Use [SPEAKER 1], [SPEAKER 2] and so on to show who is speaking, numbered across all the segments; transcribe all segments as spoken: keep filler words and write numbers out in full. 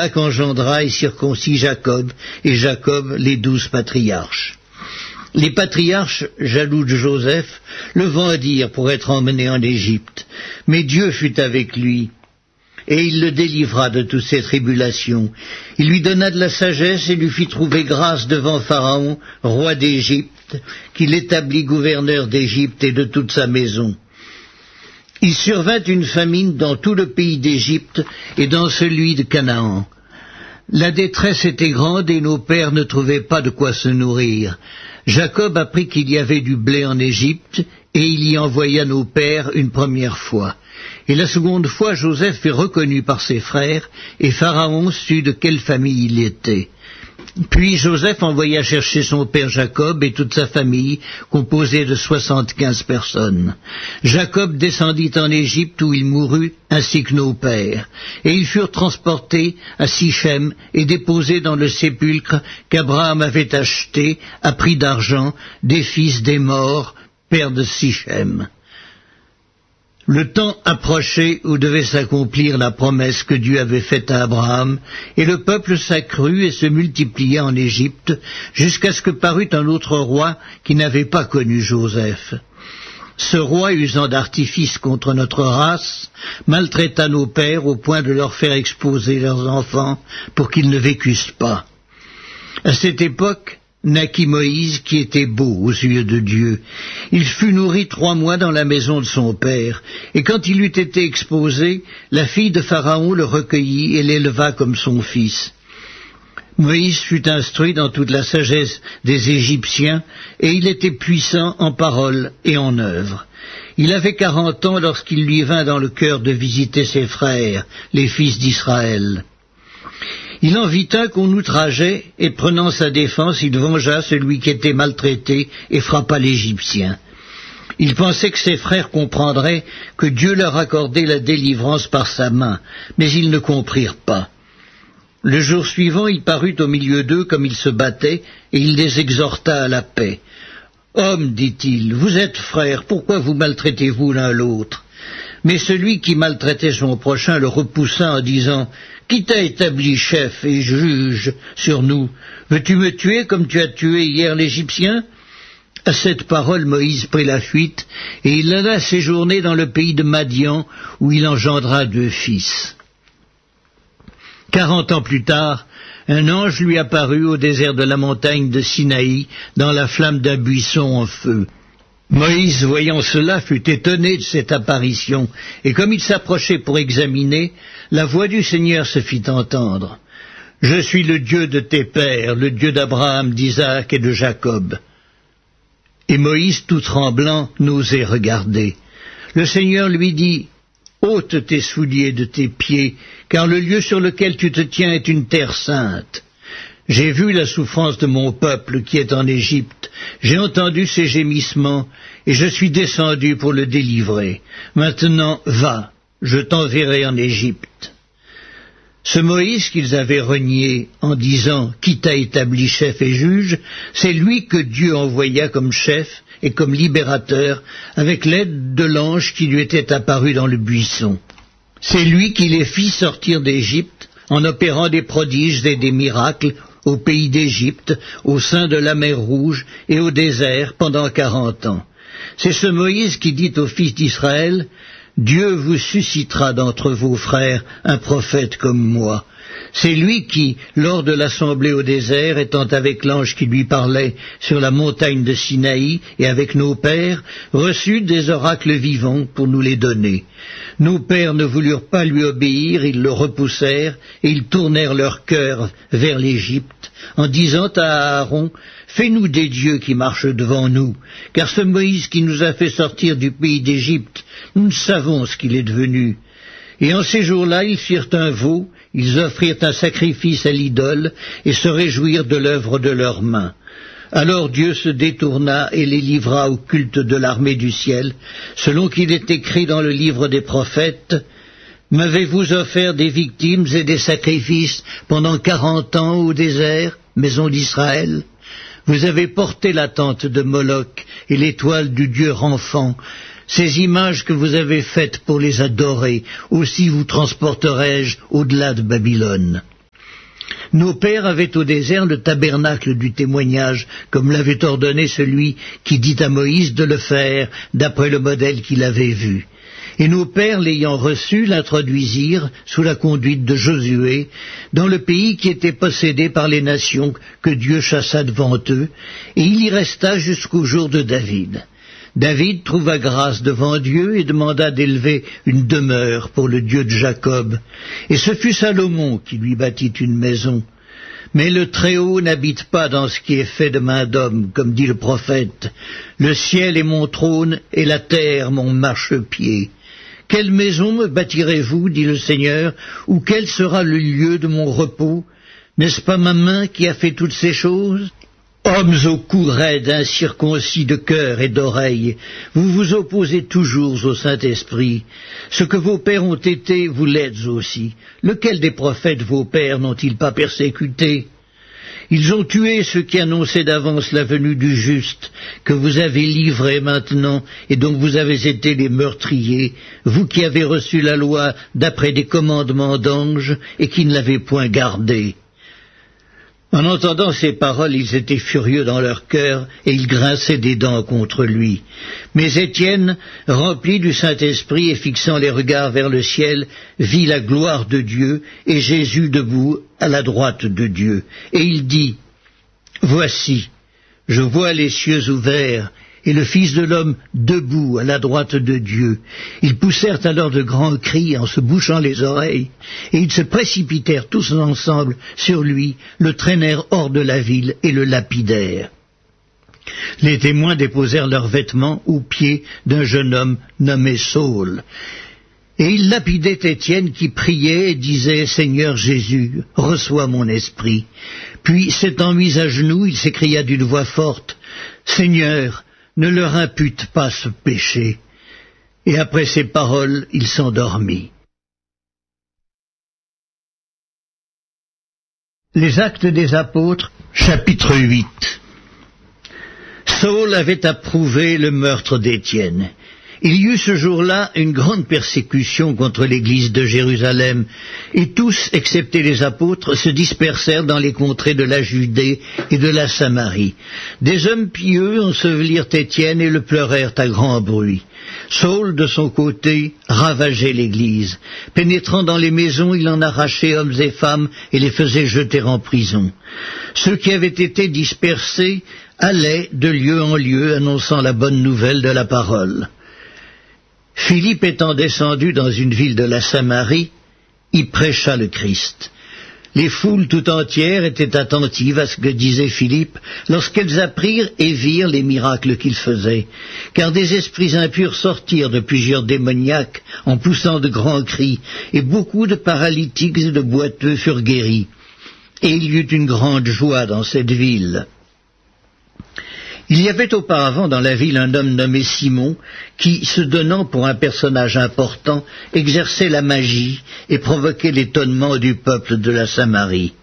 [SPEAKER 1] Isaac engendra et circoncit Jacob, et Jacob les douze patriarches. Les patriarches, jaloux de Joseph, le vendirent pour être emmené en Égypte. Mais Dieu fut avec lui, et il le délivra de toutes ses tribulations. Il lui donna de la sagesse et lui fit trouver grâce devant Pharaon, roi d'Égypte, qu'il établit gouverneur d'Égypte et de toute sa maison. Il survint une famine dans tout le pays d'Égypte et dans celui de Canaan. La détresse était grande et nos pères ne trouvaient pas de quoi se nourrir. Jacob apprit qu'il y avait du blé en Égypte et il y envoya nos pères une première fois. Et la seconde fois, Joseph fut reconnu par ses frères, et Pharaon sut de quelle famille il était. Puis Joseph envoya chercher son père Jacob et toute sa famille, composée de soixante-quinze personnes. Jacob descendit en Égypte où il mourut, ainsi que nos pères. Et ils furent transportés à Sichem et déposés dans le sépulcre qu'Abraham avait acheté, à prix d'argent, des fils des morts, père de Sichem. Le temps approchait où devait s'accomplir la promesse que Dieu avait faite à Abraham, et le peuple s'accrut et se multiplia en Égypte, jusqu'à ce que parut un autre roi qui n'avait pas connu Joseph. Ce roi, usant d'artifice contre notre race, maltraita nos pères au point de leur faire exposer leurs enfants pour qu'ils ne vécussent pas. À cette époque, naquit Moïse, qui était beau aux yeux de Dieu. Il fut nourri trois mois dans la maison de son père, et quand il eut été exposé, la fille de Pharaon le recueillit et l'éleva comme son fils. Moïse fut instruit dans toute la sagesse des Égyptiens, et il était puissant en parole et en œuvre. Il avait quarante ans lorsqu'il lui vint dans le cœur de visiter ses frères, les fils d'Israël. Il en vit un qu'on outrageait, et prenant sa défense, il vengea celui qui était maltraité et frappa l'Égyptien. Il pensait que ses frères comprendraient que Dieu leur accordait la délivrance par sa main, mais ils ne comprirent pas. Le jour suivant, il parut au milieu d'eux comme ils se battaient, et il les exhorta à la paix. « Hommes, dit-il, vous êtes frères, pourquoi vous maltraitez-vous l'un l'autre ?» Mais celui qui maltraitait son prochain le repoussa en disant « Qui t'a établi chef et juge sur nous? Veux-tu me tuer comme tu as tué hier l'Égyptien ?» À cette parole, Moïse prit la fuite, et il alla séjourner dans le pays de Madian, où il engendra deux fils. Quarante ans plus tard, un ange lui apparut au désert de la montagne de Sinaï, dans la flamme d'un buisson en feu. Moïse, voyant cela, fut étonné de cette apparition, et comme il s'approchait pour examiner, la voix du Seigneur se fit entendre. « Je suis le Dieu de tes pères, le Dieu d'Abraham, d'Isaac et de Jacob. » Et Moïse, tout tremblant, n'osait regarder. Le Seigneur lui dit, « Ôte tes souliers de tes pieds, car le lieu sur lequel tu te tiens est une terre sainte. J'ai vu la souffrance de mon peuple qui est en Égypte, j'ai entendu ses gémissements, et je suis descendu pour le délivrer. Maintenant, va, je t'enverrai en Égypte. » Ce Moïse qu'ils avaient renié en disant « Qui t'a établi chef et juge ?» c'est lui que Dieu envoya comme chef et comme libérateur avec l'aide de l'ange qui lui était apparu dans le buisson. C'est lui qui les fit sortir d'Égypte en opérant des prodiges et des miracles au pays d'Égypte, au sein de la mer Rouge et au désert pendant quarante ans. C'est ce Moïse qui dit aux fils d'Israël « Dieu vous suscitera d'entre vos frères un prophète comme moi. » C'est lui qui, lors de l'assemblée au désert, étant avec l'ange qui lui parlait sur la montagne de Sinaï et avec nos pères, reçut des oracles vivants pour nous les donner. Nos pères ne voulurent pas lui obéir, ils le repoussèrent et ils tournèrent leur cœur vers l'Égypte en disant à Aaron « Fais-nous des dieux qui marchent devant nous, car ce Moïse qui nous a fait sortir du pays d'Égypte, nous ne savons ce qu'il est devenu. » Et en ces jours-là, ils firent un veau, ils offrirent un sacrifice à l'idole et se réjouirent de l'œuvre de leurs mains. Alors Dieu se détourna et les livra au culte de l'armée du ciel, selon qu'il est écrit dans le livre des prophètes « M'avez-vous offert des victimes et des sacrifices pendant quarante ans au désert, maison d'Israël ? Vous avez porté la tente de Moloch et l'étoile du dieu Renfant, ces images que vous avez faites pour les adorer, aussi vous transporterai-je au-delà de Babylone. » Nos pères avaient au désert le tabernacle du témoignage, comme l'avait ordonné celui qui dit à Moïse de le faire, d'après le modèle qu'il avait vu. Et nos pères, l'ayant reçu, l'introduisirent, sous la conduite de Josué, dans le pays qui était possédé par les nations que Dieu chassa devant eux, et il y resta jusqu'au jour de David. David trouva grâce devant Dieu et demanda d'élever une demeure pour le Dieu de Jacob. Et ce fut Salomon qui lui bâtit une maison. Mais le Très-Haut n'habite pas dans ce qui est fait de main d'homme, comme dit le prophète. Le ciel est mon trône et la terre mon marchepied. Quelle maison me bâtirez-vous, dit le Seigneur, ou quel sera le lieu de mon repos? N'est-ce pas ma main qui a fait toutes ces choses? Hommes au cou raide, incirconcis de cœur et d'oreille, vous vous opposez toujours au Saint-Esprit. Ce que vos pères ont été, vous l'êtes aussi. Lequel des prophètes vos pères n'ont-ils pas persécuté? Ils ont tué ceux qui annonçaient d'avance la venue du juste, que vous avez livré maintenant, et dont vous avez été les meurtriers, vous qui avez reçu la loi d'après des commandements d'anges, et qui ne l'avez point gardée. En entendant ces paroles, ils étaient furieux dans leur cœur, et ils grinçaient des dents contre lui. Mais Étienne, rempli du Saint-Esprit et fixant les regards vers le ciel, vit la gloire de Dieu, et Jésus debout à la droite de Dieu. Et il dit, « Voici, je vois les cieux ouverts, et le Fils de l'homme debout à la droite de Dieu. » Ils poussèrent alors de grands cris en se bouchant les oreilles, et ils se précipitèrent tous ensemble sur lui, le traînèrent hors de la ville et le lapidèrent. Les témoins déposèrent leurs vêtements aux pieds d'un jeune homme nommé Saul. Et ils lapidaient Étienne qui priait et disait « Seigneur Jésus, reçois mon esprit. » Puis, s'étant mis à genoux, il s'écria d'une voix forte « Seigneur, ne leur impute pas ce péché. » Et après ces paroles, il s'endormit. Les Actes des Apôtres, chapitre huit. Saul avait approuvé le meurtre d'Étienne. Il y eut ce jour-là une grande persécution contre l'église de Jérusalem, et tous, excepté les apôtres, se dispersèrent dans les contrées de la Judée et de la Samarie. Des hommes pieux ensevelirent Étienne et le pleurèrent à grand bruit. Saul, de son côté, ravageait l'église. Pénétrant dans les maisons, il en arrachait hommes et femmes et les faisait jeter en prison. Ceux qui avaient été dispersés allaient de lieu en lieu annonçant la bonne nouvelle de la parole. Philippe étant descendu dans une ville de la Samarie, y prêcha le Christ. Les foules tout entières étaient attentives à ce que disait Philippe lorsqu'elles apprirent et virent les miracles qu'il faisait, car des esprits impurs sortirent de plusieurs démoniaques en poussant de grands cris, et beaucoup de paralytiques et de boiteux furent guéris. Et il y eut une grande joie dans cette ville. Il y avait auparavant dans la ville un homme nommé Simon, qui, se donnant pour un personnage important, exerçait la magie et provoquait l'étonnement du peuple de la Samarie.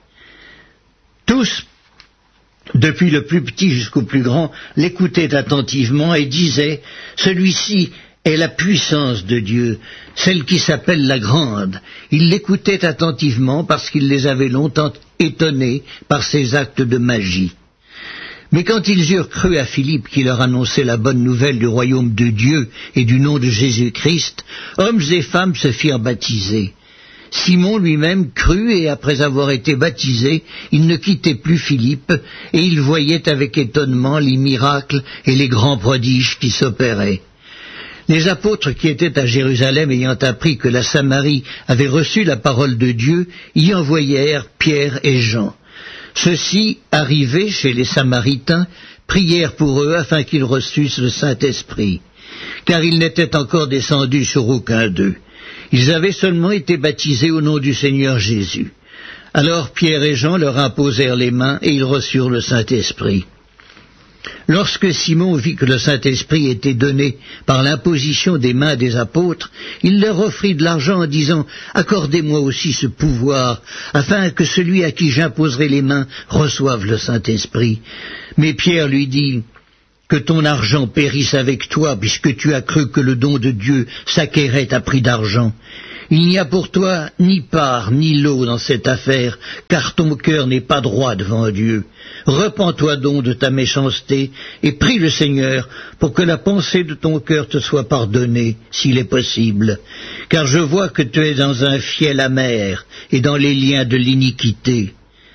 [SPEAKER 1] Tous, depuis le plus petit jusqu'au plus grand, l'écoutaient attentivement et disaient « Celui-ci est la puissance de Dieu, celle qui s'appelle la Grande. » Ils l'écoutaient attentivement parce qu'il les avait longtemps étonnés par ses actes de magie. Mais quand ils eurent cru à Philippe qui leur annonçait la bonne nouvelle du royaume de Dieu et du nom de Jésus-Christ, hommes et femmes se firent baptiser. Simon lui-même crut et après avoir été baptisé, il ne quittait plus Philippe et il voyait avec étonnement les miracles et les grands prodiges qui s'opéraient. Les apôtres qui étaient à Jérusalem ayant appris que la Samarie avait reçu la parole de Dieu, y envoyèrent Pierre et Jean. Ceux-ci, arrivés chez les Samaritains, prièrent pour eux afin qu'ils reçussent le Saint-Esprit, car il n'était encore descendu sur aucun d'eux. Ils avaient seulement été baptisés au nom du Seigneur Jésus. Alors Pierre et Jean leur imposèrent les mains et ils reçurent le Saint-Esprit. Lorsque Simon vit que le Saint-Esprit était donné par l'imposition des mains des apôtres, il leur offrit de l'argent en disant « Accordez-moi aussi ce pouvoir, afin que celui à qui j'imposerai les mains reçoive le Saint-Esprit. » Mais Pierre lui dit « Que ton argent périsse avec toi, puisque tu as cru que le don de Dieu s'acquérait à prix d'argent. » Il n'y a pour toi ni part ni lot dans cette affaire, car ton cœur n'est pas droit devant Dieu. Repens-toi donc de ta méchanceté et prie le Seigneur pour que la pensée de ton cœur te soit pardonnée, s'il est possible. Car je vois que tu es dans un fiel amer et dans les liens de l'iniquité.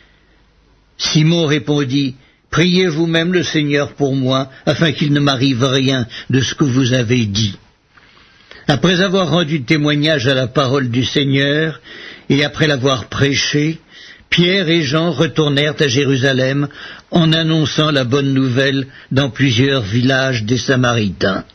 [SPEAKER 1] Simon répondit, priez vous-même le Seigneur pour moi, afin qu'il ne m'arrive rien de ce que vous avez dit. Après avoir rendu témoignage à la parole du Seigneur, et après l'avoir prêché, Pierre et Jean retournèrent à Jérusalem en annonçant la bonne nouvelle dans plusieurs villages des Samaritains.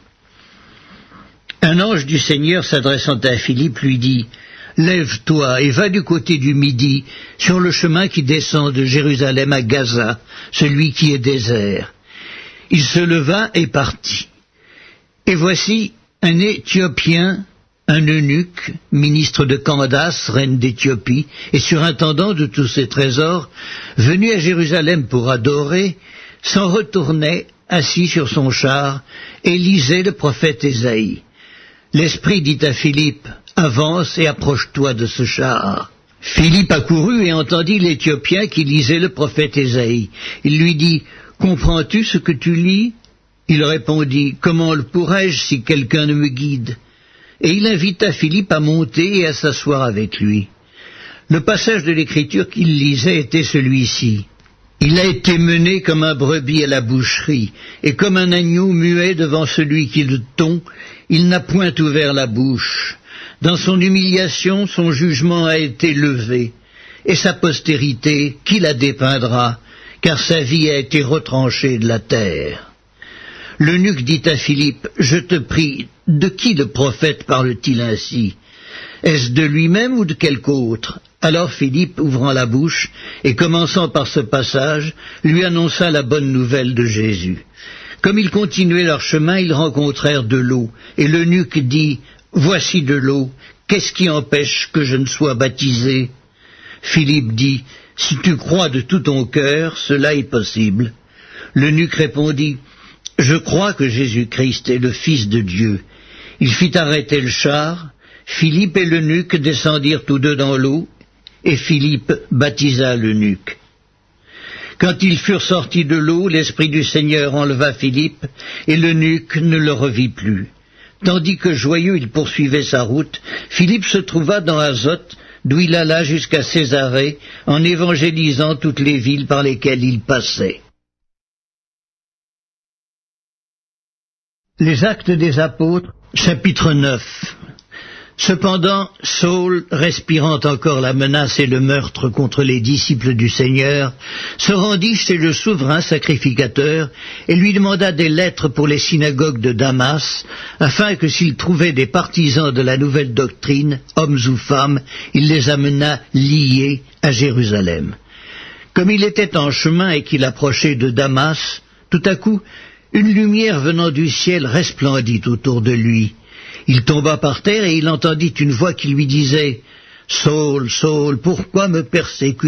[SPEAKER 1] Un ange du Seigneur s'adressant à Philippe lui dit, « Lève-toi et va du côté du Midi, sur le chemin qui descend de Jérusalem à Gaza, celui qui est désert. » Il se leva et partit. Et voici un Éthiopien, un eunuque, ministre de Candace, reine d'Éthiopie, et surintendant de tous ses trésors, venu à Jérusalem pour adorer, s'en retournait, assis sur son char, et lisait le prophète Ésaïe. L'Esprit dit à Philippe, « Avance et approche-toi de ce char. » Philippe accourut et entendit l'Éthiopien qui lisait le prophète Ésaïe. Il lui dit, « Comprends-tu ce que tu lis ?» Il répondit, « Comment le pourrais-je si quelqu'un ne me guide ?» Et il invita Philippe à monter et à s'asseoir avec lui. Le passage de l'Écriture qu'il lisait était celui-ci. « Il a été mené comme un brebis à la boucherie, et comme un agneau muet devant celui qui le tond, il n'a point ouvert la bouche. Dans son humiliation, son jugement a été levé, et sa postérité, qui la dépeindra, car sa vie a été retranchée de la terre. » L'eunuque dit à Philippe, « Je te prie, de qui le prophète parle-t-il ainsi? Est-ce de lui-même ou de quelque autre ?» Alors Philippe, ouvrant la bouche, et commençant par ce passage, lui annonça la bonne nouvelle de Jésus. Comme ils continuaient leur chemin, ils rencontrèrent de l'eau, et l'eunuque dit, « Voici de l'eau, qu'est-ce qui empêche que je ne sois baptisé ?» Philippe dit, « Si tu crois de tout ton cœur, cela est possible. » L'eunuque répondit, « Je crois que Jésus-Christ est le Fils de Dieu. » Il fit arrêter le char, Philippe et l'eunuque descendirent tous deux dans l'eau, et Philippe baptisa l'eunuque. Quand ils furent sortis de l'eau, l'Esprit du Seigneur enleva Philippe, et l'eunuque ne le revit plus. Tandis que joyeux il poursuivait sa route, Philippe se trouva dans Azote, d'où il alla jusqu'à Césarée, en évangélisant toutes les villes par lesquelles il passait. Les Actes des Apôtres, chapitre neuf. Cependant, Saul, respirant encore la menace et le meurtre contre les disciples du Seigneur, se rendit chez le souverain sacrificateur et lui demanda des lettres pour les synagogues de Damas, afin que s'il trouvait des partisans de la nouvelle doctrine, hommes ou femmes, il les amenât liés à Jérusalem. Comme il était en chemin et qu'il approchait de Damas, tout à coup, une lumière venant du ciel resplendit autour de lui. Il tomba par terre et il entendit une voix qui lui disait « Saul, Saul, pourquoi me persécutes-tu »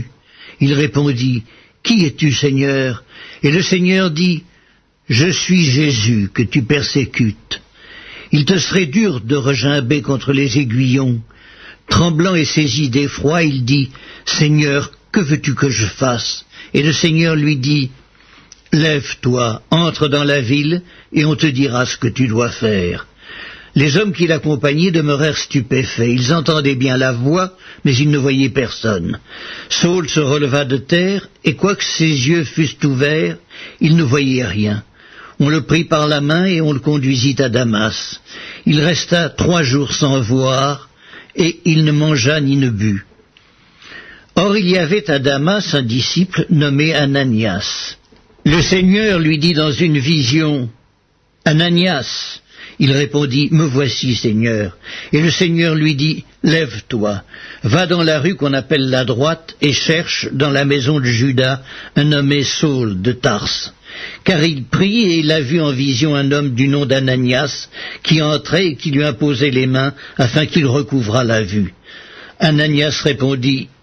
[SPEAKER 1] Il répondit « Qui es-tu, Seigneur » Et le Seigneur dit « Je suis Jésus que tu persécutes. Il te serait dur de regimber contre les aiguillons. » Tremblant et saisi d'effroi, il dit « Seigneur, que veux-tu que je fasse » Et le Seigneur lui dit « Lève-toi, entre dans la ville, et on te dira ce que tu dois faire. » Les hommes qui l'accompagnaient demeurèrent stupéfaits. Ils entendaient bien la voix, mais ils ne voyaient personne. Saul se releva de terre, et quoique ses yeux fussent ouverts, il ne voyait rien. On le prit par la main et on le conduisit à Damas. Il resta trois jours sans voir, et il ne mangea ni ne but. Or il y avait à Damas un disciple nommé Ananias. Le Seigneur lui dit dans une vision, « Ananias !» Il répondit, « Me voici, Seigneur. » Et le Seigneur lui dit, « Lève-toi, va dans la rue qu'on appelle la droite et cherche dans la maison de Judas un nommé Saul de Tarse. » Car il prie et il a vu en vision un homme du nom d'Ananias qui entrait et qui lui imposait les mains afin qu'il recouvrât la vue. Ananias répondit, «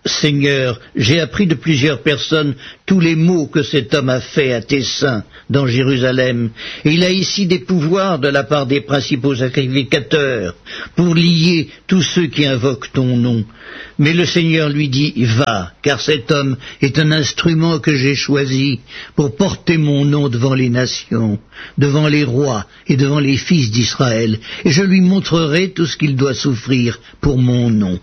[SPEAKER 1] Seigneur, j'ai appris de plusieurs personnes tous les maux que cet homme a fait à tes saints dans Jérusalem, et il a ici des pouvoirs de la part des principaux sacrificateurs pour lier tous ceux qui invoquent ton nom. Mais le Seigneur lui dit, va, car cet homme est un instrument que j'ai choisi pour porter mon nom devant les nations, devant les rois et devant les fils d'Israël, et je lui montrerai tout ce qu'il doit souffrir pour mon nom.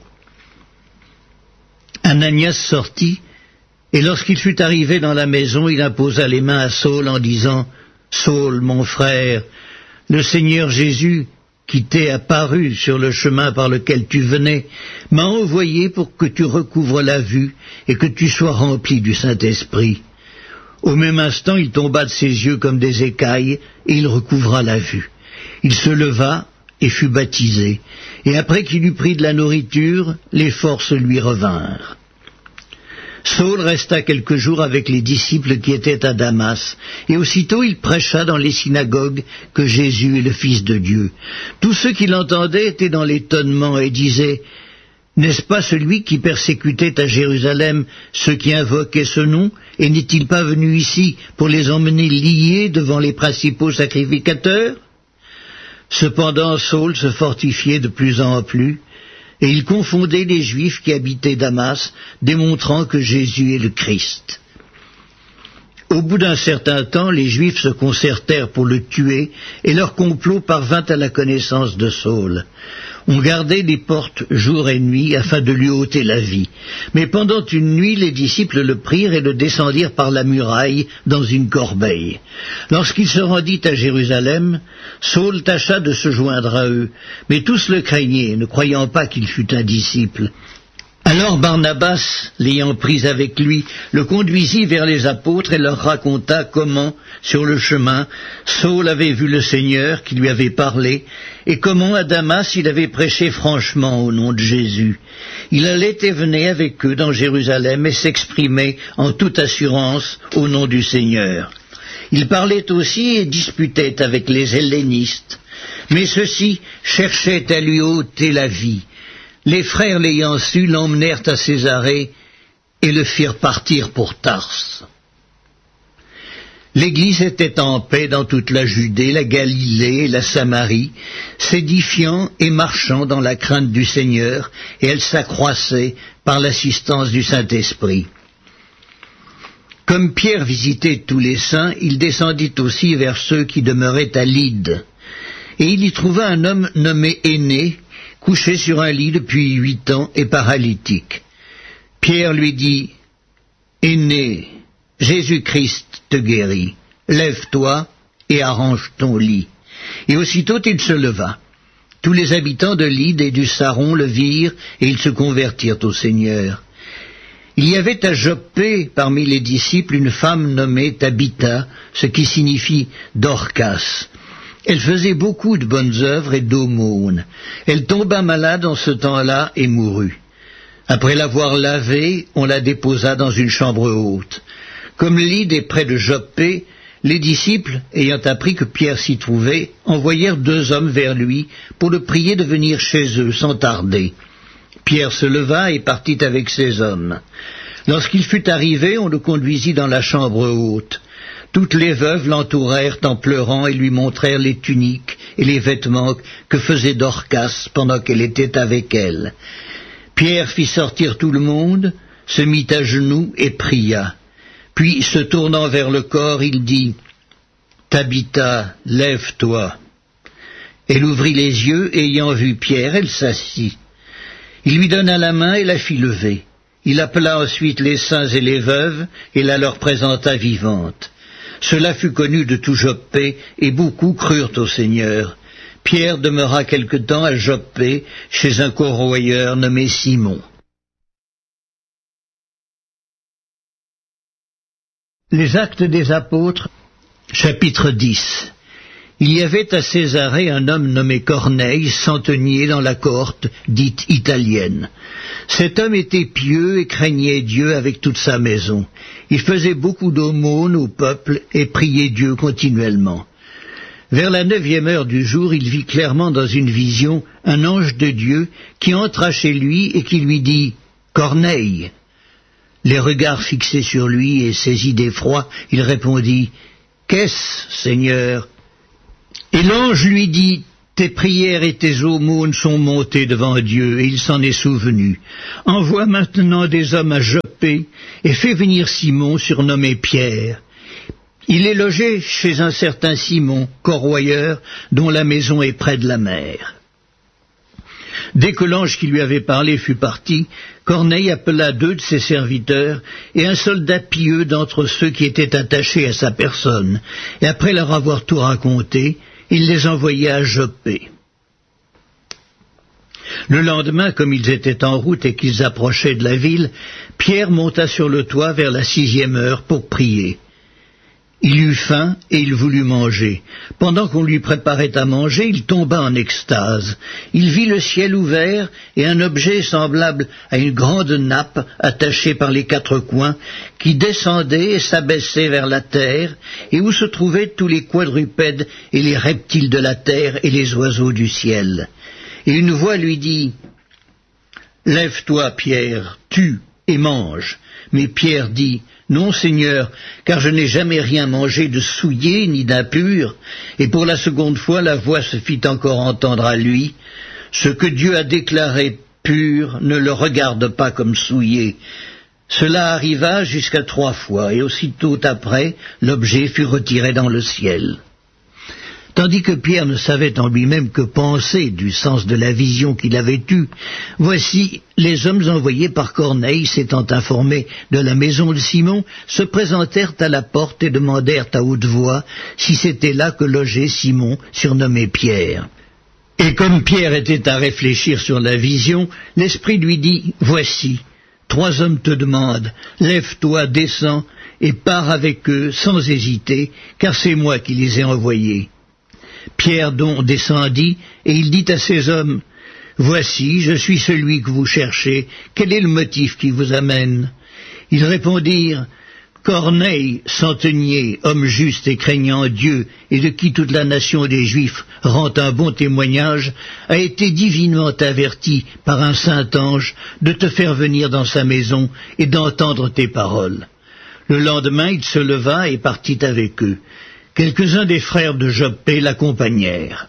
[SPEAKER 1] Ananias sortit, et lorsqu'il fut arrivé dans la maison, il imposa les mains à Saul en disant, « Saul, mon frère, le Seigneur Jésus, qui t'est apparu sur le chemin par lequel tu venais, m'a envoyé pour que tu recouvres la vue et que tu sois rempli du Saint-Esprit. » Au même instant, il tomba de ses yeux comme des écailles, et il recouvra la vue. Il se leva et fut baptisé, et après qu'il eut pris de la nourriture, les forces lui revinrent. Saul resta quelques jours avec les disciples qui étaient à Damas, et aussitôt il prêcha dans les synagogues que Jésus est le Fils de Dieu. Tous ceux qui l'entendaient étaient dans l'étonnement et disaient, « N'est-ce pas celui qui persécutait à Jérusalem ceux qui invoquaient ce nom, et n'est-il pas venu ici pour les emmener liés devant les principaux sacrificateurs ?» Cependant Saul se fortifiait de plus en plus, et il confondait les Juifs qui habitaient Damas, démontrant que Jésus est le Christ. Au bout d'un certain temps, les Juifs se concertèrent pour le tuer, et leur complot parvint à la connaissance de Saul. On gardait les portes jour et nuit afin de lui ôter la vie. Mais pendant une nuit, les disciples le prirent et le descendirent par la muraille dans une corbeille. Lorsqu'il se rendit à Jérusalem, Saul tâcha de se joindre à eux, mais tous le craignaient, ne croyant pas qu'il fût un disciple. Alors Barnabas, l'ayant pris avec lui, le conduisit vers les apôtres et leur raconta comment, sur le chemin, Saul avait vu le Seigneur qui lui avait parlé, et comment à Damas il avait prêché franchement au nom de Jésus. Il allait et venait avec eux dans Jérusalem et s'exprimait en toute assurance au nom du Seigneur. Il parlait aussi et disputait avec les hellénistes, mais ceux-ci cherchaient à lui ôter la vie. Les frères l'ayant su l'emmenèrent à Césarée et le firent partir pour Tarse. L'Église était en paix dans toute la Judée, la Galilée et la Samarie, s'édifiant et marchant dans la crainte du Seigneur, et elle s'accroissait par l'assistance du Saint-Esprit. Comme Pierre visitait tous les saints, il descendit aussi vers ceux qui demeuraient à Lyde, et il y trouva un homme nommé Énée, couché sur un lit depuis huit ans et paralytique. Pierre lui dit, « Énée, Jésus-Christ te guérit, lève-toi et arrange ton lit. » Et aussitôt il se leva. Tous les habitants de Lyde et du Saron le virent, et ils se convertirent au Seigneur. Il y avait à Joppé, parmi les disciples, une femme nommée Tabitha, ce qui signifie Dorcas. Elle faisait beaucoup de bonnes œuvres et d'aumônes. Elle tomba malade en ce temps-là et mourut. Après l'avoir lavée, on la déposa dans une chambre haute. Comme Lyde est près de Joppé, les disciples, ayant appris que Pierre s'y trouvait, envoyèrent deux hommes vers lui pour le prier de venir chez eux sans tarder. Pierre se leva et partit avec ces hommes. Lorsqu'il fut arrivé, on le conduisit dans la chambre haute. Toutes les veuves l'entourèrent en pleurant et lui montrèrent les tuniques et les vêtements que faisait Dorcas pendant qu'elle était avec elle. Pierre fit sortir tout le monde, se mit à genoux et pria. Puis, se tournant vers le corps, il dit, « Tabitha, lève-toi. » Elle ouvrit les yeux, et ayant vu Pierre, elle s'assit. Il lui donna la main et la fit lever. Il appela ensuite les saints et les veuves, et la leur présenta vivante. Cela fut connu de tout Joppé, et beaucoup crurent au Seigneur. Pierre demeura quelque temps à Joppé, chez un corroyeur nommé Simon. Les Actes des Apôtres, chapitre dix. Il y avait à Césarée un homme nommé Corneille, centenier dans la cohorte dite italienne. Cet homme était pieux et craignait Dieu avec toute sa maison. Il faisait beaucoup d'aumônes au peuple et priait Dieu continuellement. Vers la neuvième heure du jour, il vit clairement dans une vision un ange de Dieu qui entra chez lui et qui lui dit « Corneille ». Les regards fixés sur lui et saisi d'effroi, il répondit « Qu'est-ce, Seigneur ?» Et l'ange lui dit « Tes prières et tes aumônes sont montées devant Dieu, et il s'en est souvenu. Envoie maintenant des hommes à Joppé, et fais venir Simon, surnommé Pierre. Il est logé chez un certain Simon, corroyeur, dont la maison est près de la mer. » Dès que l'ange qui lui avait parlé fut parti, Corneille appela deux de ses serviteurs et un soldat pieux d'entre ceux qui étaient attachés à sa personne, et après leur avoir tout raconté, il les envoya à Joppé. Le lendemain, comme ils étaient en route et qu'ils approchaient de la ville, Pierre monta sur le toit vers la sixième heure pour prier. Il eut faim et il voulut manger. Pendant qu'on lui préparait à manger, il tomba en extase. Il vit le ciel ouvert et un objet semblable à une grande nappe attachée par les quatre coins qui descendait et s'abaissait vers la terre et où se trouvaient tous les quadrupèdes et les reptiles de la terre et les oiseaux du ciel. Et une voix lui dit « Lève-toi, Pierre, tue et mange. » Mais Pierre dit « Non, Seigneur, car je n'ai jamais rien mangé de souillé ni d'impur. » Et pour la seconde fois, la voix se fit encore entendre à lui. « Ce que Dieu a déclaré pur, ne le regarde pas comme souillé. » Cela arriva jusqu'à trois fois, et aussitôt après, l'objet fut retiré dans le ciel. Tandis que Pierre ne savait en lui-même que penser du sens de la vision qu'il avait eue, voici les hommes envoyés par Corneille, s'étant informés de la maison de Simon, se présentèrent à la porte et demandèrent à haute voix si c'était là que logeait Simon, surnommé Pierre. Et comme Pierre était à réfléchir sur la vision, l'Esprit lui dit « Voici, trois hommes te demandent, lève-toi, descends, et pars avec eux sans hésiter, car c'est moi qui les ai envoyés. » Pierre donc descendit, et il dit à ces hommes, « Voici, je suis celui que vous cherchez, quel est le motif qui vous amène ?» Ils répondirent, « Corneille, centenier, homme juste et craignant Dieu, et de qui toute la nation des Juifs rend un bon témoignage, a été divinement averti par un saint ange de te faire venir dans sa maison et d'entendre tes paroles. » Le lendemain, il se leva et partit avec eux. Quelques-uns des frères de Joppé l'accompagnèrent.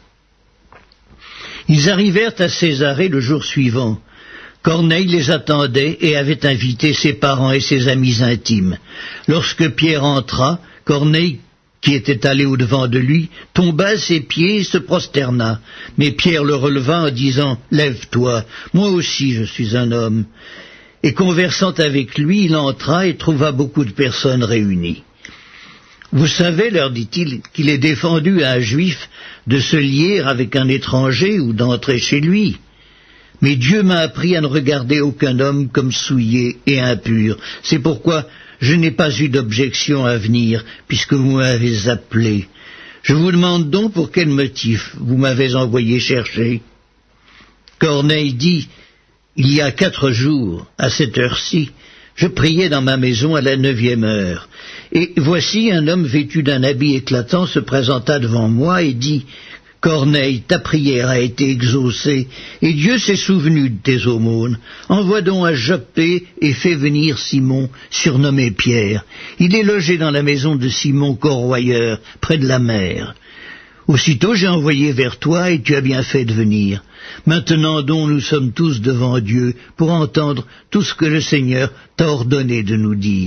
[SPEAKER 1] Ils arrivèrent à Césarée le jour suivant. Corneille les attendait et avait invité ses parents et ses amis intimes. Lorsque Pierre entra, Corneille, qui était allé au-devant de lui, tomba à ses pieds et se prosterna. Mais Pierre le releva en disant « Lève-toi, moi aussi je suis un homme. » Et conversant avec lui, il entra et trouva beaucoup de personnes réunies. Vous savez, leur dit-il, qu'il est défendu à un juif de se lier avec un étranger ou d'entrer chez lui. Mais Dieu m'a appris à ne regarder aucun homme comme souillé et impur. C'est pourquoi je n'ai pas eu d'objection à venir, puisque vous m'avez appelé. Je vous demande donc pour quel motif vous m'avez envoyé chercher. Corneille dit, il y a quatre jours, à cette heure-ci, je priais dans ma maison à la neuvième heure. Et voici un homme vêtu d'un habit éclatant se présenta devant moi et dit « Corneille, ta prière a été exaucée, et Dieu s'est souvenu de tes aumônes. Envoie donc à Joppé et fais venir Simon, surnommé Pierre. Il est logé dans la maison de Simon corroyeur, près de la mer. Aussitôt j'ai envoyé vers toi, et tu as bien fait de venir. Maintenant donc nous sommes tous devant Dieu pour entendre tout ce que le Seigneur t'a ordonné de nous dire. »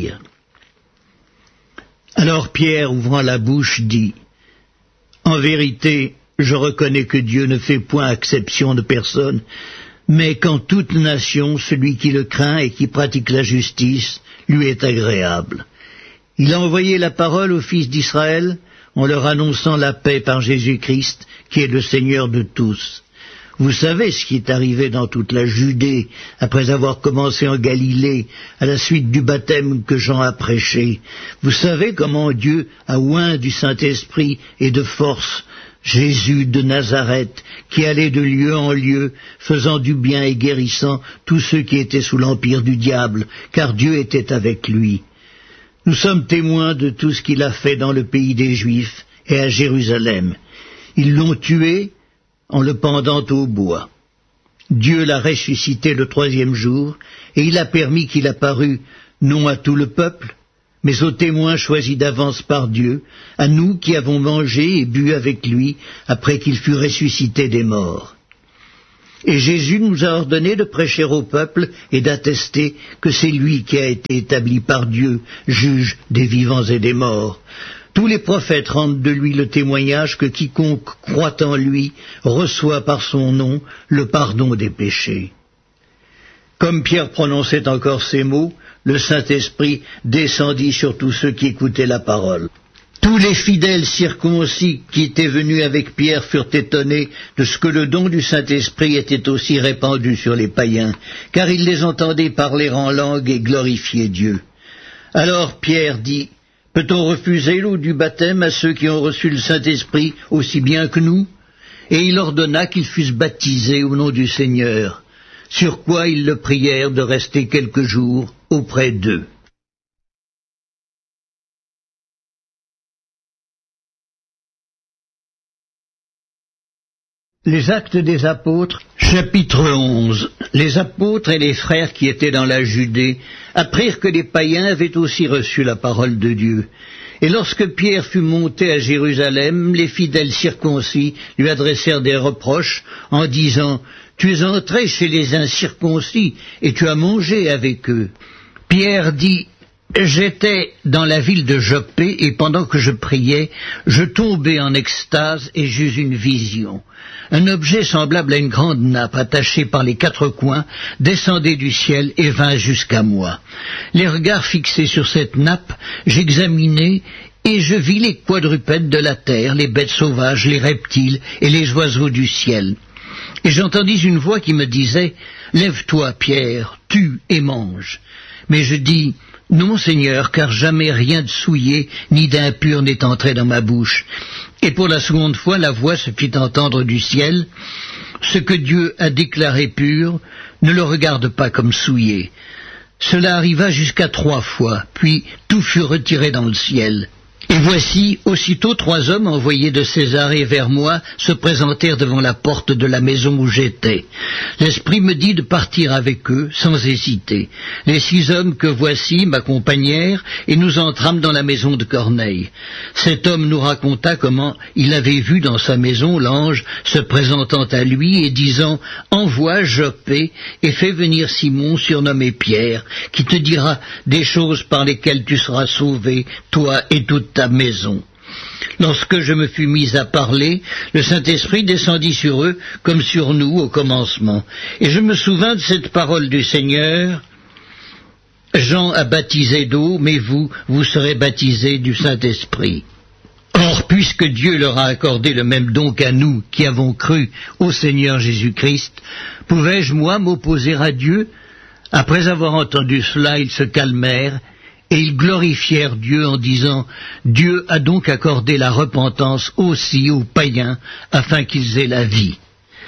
[SPEAKER 1] Alors Pierre, ouvrant la bouche, dit « En vérité, je reconnais que Dieu ne fait point exception de personne, mais qu'en toute nation, celui qui le craint et qui pratique la justice lui est agréable. Il a envoyé la parole aux fils d'Israël en leur annonçant la paix par Jésus-Christ, qui est le Seigneur de tous. Vous savez ce qui est arrivé dans toute la Judée, après avoir commencé en Galilée, à la suite du baptême que Jean a prêché. Vous savez comment Dieu a oint du Saint-Esprit et de force Jésus de Nazareth, qui allait de lieu en lieu, faisant du bien et guérissant tous ceux qui étaient sous l'empire du diable, car Dieu était avec lui. Nous sommes témoins de tout ce qu'il a fait dans le pays des Juifs et à Jérusalem. Ils l'ont tué en le pendant au bois. Dieu l'a ressuscité le troisième jour, et il a permis qu'il apparût non à tout le peuple, mais aux témoins choisis d'avance par Dieu, à nous qui avons mangé et bu avec lui après qu'il fut ressuscité des morts. Et Jésus nous a ordonné de prêcher au peuple et d'attester que c'est lui qui a été établi par Dieu, juge des vivants et des morts. Tous les prophètes rendent de lui le témoignage que quiconque croit en lui reçoit par son nom le pardon des péchés. Comme Pierre prononçait encore ces mots, le Saint-Esprit descendit sur tous ceux qui écoutaient la parole. Tous les fidèles circoncis qui étaient venus avec Pierre furent étonnés de ce que le don du Saint-Esprit était aussi répandu sur les païens, car ils les entendaient parler en langue et glorifier Dieu. Alors Pierre dit, « Peut-on refuser l'eau du baptême à ceux qui ont reçu le Saint-Esprit aussi bien que nous ?» Et il ordonna qu'ils fussent baptisés au nom du Seigneur, sur quoi ils le prièrent de rester quelques jours auprès d'eux. Les Actes des Apôtres, chapitre onze. Les apôtres et les frères qui étaient dans la Judée apprirent que les païens avaient aussi reçu la parole de Dieu. Et lorsque Pierre fut monté à Jérusalem, les fidèles circoncis lui adressèrent des reproches en disant « Tu es entré chez les incirconcis et tu as mangé avec eux. » Pierre dit « J'étais dans la ville de Joppé et pendant que je priais, je tombai en extase et j'eus une vision. Un objet semblable à une grande nappe attachée par les quatre coins descendait du ciel et vint jusqu'à moi. Les regards fixés sur cette nappe, j'examinai et je vis les quadrupèdes de la terre, les bêtes sauvages, les reptiles et les oiseaux du ciel. Et j'entendis une voix qui me disait « Lève-toi, Pierre, tue et mange. » Mais je dis « Non, Seigneur, car jamais rien de souillé ni d'impur n'est entré dans ma bouche. » Et pour la seconde fois, la voix se fit entendre du ciel. Ce que Dieu a déclaré pur, ne le regarde pas comme souillé. Cela arriva jusqu'à trois fois, puis tout fut retiré dans le ciel. Et voici, aussitôt trois hommes envoyés de Césarée vers moi se présentèrent devant la porte de la maison où j'étais. L'Esprit me dit de partir avec eux, sans hésiter. Les six hommes que voici m'accompagnèrent, et nous entrâmes dans la maison de Corneille. Cet homme nous raconta comment il avait vu dans sa maison l'ange se présentant à lui et disant « Envoie Joppé et fais venir Simon, surnommé Pierre, qui te dira des choses par lesquelles tu seras sauvé, toi et toute ta maison. » Lorsque je me fus mis à parler, le Saint-Esprit descendit sur eux comme sur nous au commencement. Et je me souvins de cette parole du Seigneur. Jean a baptisé d'eau, mais vous, vous serez baptisés du Saint-Esprit. Or, puisque Dieu leur a accordé le même don qu'à nous, qui avons cru au Seigneur Jésus-Christ, pouvais-je, moi, m'opposer à Dieu? Après avoir entendu cela, ils se calmèrent, et ils glorifièrent Dieu en disant « Dieu a donc accordé la repentance aussi aux païens, afin qu'ils aient la vie. »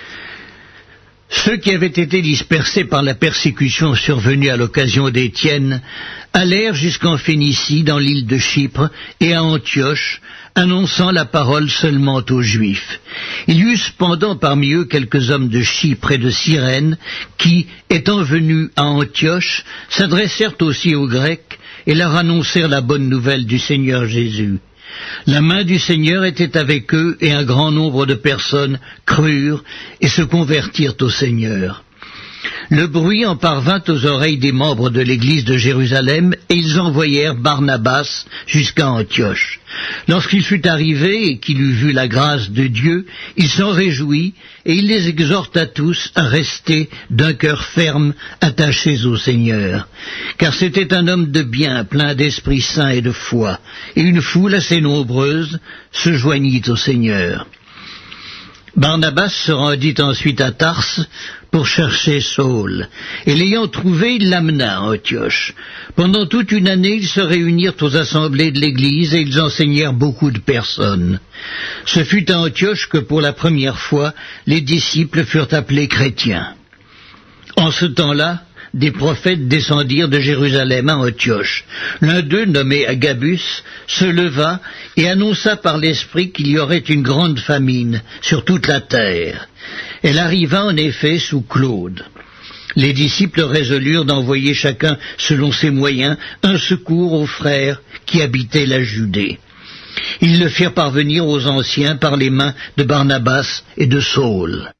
[SPEAKER 1] Ceux qui avaient été dispersés par la persécution survenue à l'occasion d'Étienne allèrent jusqu'en Phénicie, dans l'île de Chypre, et à Antioche, annonçant la parole seulement aux Juifs. Il y eut cependant parmi eux quelques hommes de Chypre et de Cyrène qui, étant venus à Antioche, s'adressèrent aussi aux Grecs et leur annoncèrent la bonne nouvelle du Seigneur Jésus. La main du Seigneur était avec eux et un grand nombre de personnes crurent et se convertirent au Seigneur. Le bruit en parvint aux oreilles des membres de l'église de Jérusalem et ils envoyèrent Barnabas jusqu'à Antioche. Lorsqu'il fut arrivé et qu'il eut vu la grâce de Dieu, il s'en réjouit et il les exhorta tous à rester d'un cœur ferme attachés au Seigneur. Car c'était un homme de bien, plein d'Esprit Saint et de foi, et une foule assez nombreuse se joignit au Seigneur. Barnabas se rendit ensuite à Tarse pour chercher Saul, et l'ayant trouvé, il l'amena à Antioche. Pendant toute une année, ils se réunirent aux assemblées de l'Église et ils enseignèrent beaucoup de personnes. Ce fut à Antioche que pour la première fois, les disciples furent appelés chrétiens. En ce temps-là, des prophètes descendirent de Jérusalem à Antioche. L'un d'eux, nommé Agabus, se leva et annonça par l'Esprit qu'il y aurait une grande famine sur toute la terre. Elle arriva en effet sous Claude. Les disciples résolurent d'envoyer chacun, selon ses moyens, un secours aux frères qui habitaient la Judée. Ils le firent parvenir aux anciens par les mains de Barnabas et de Saul.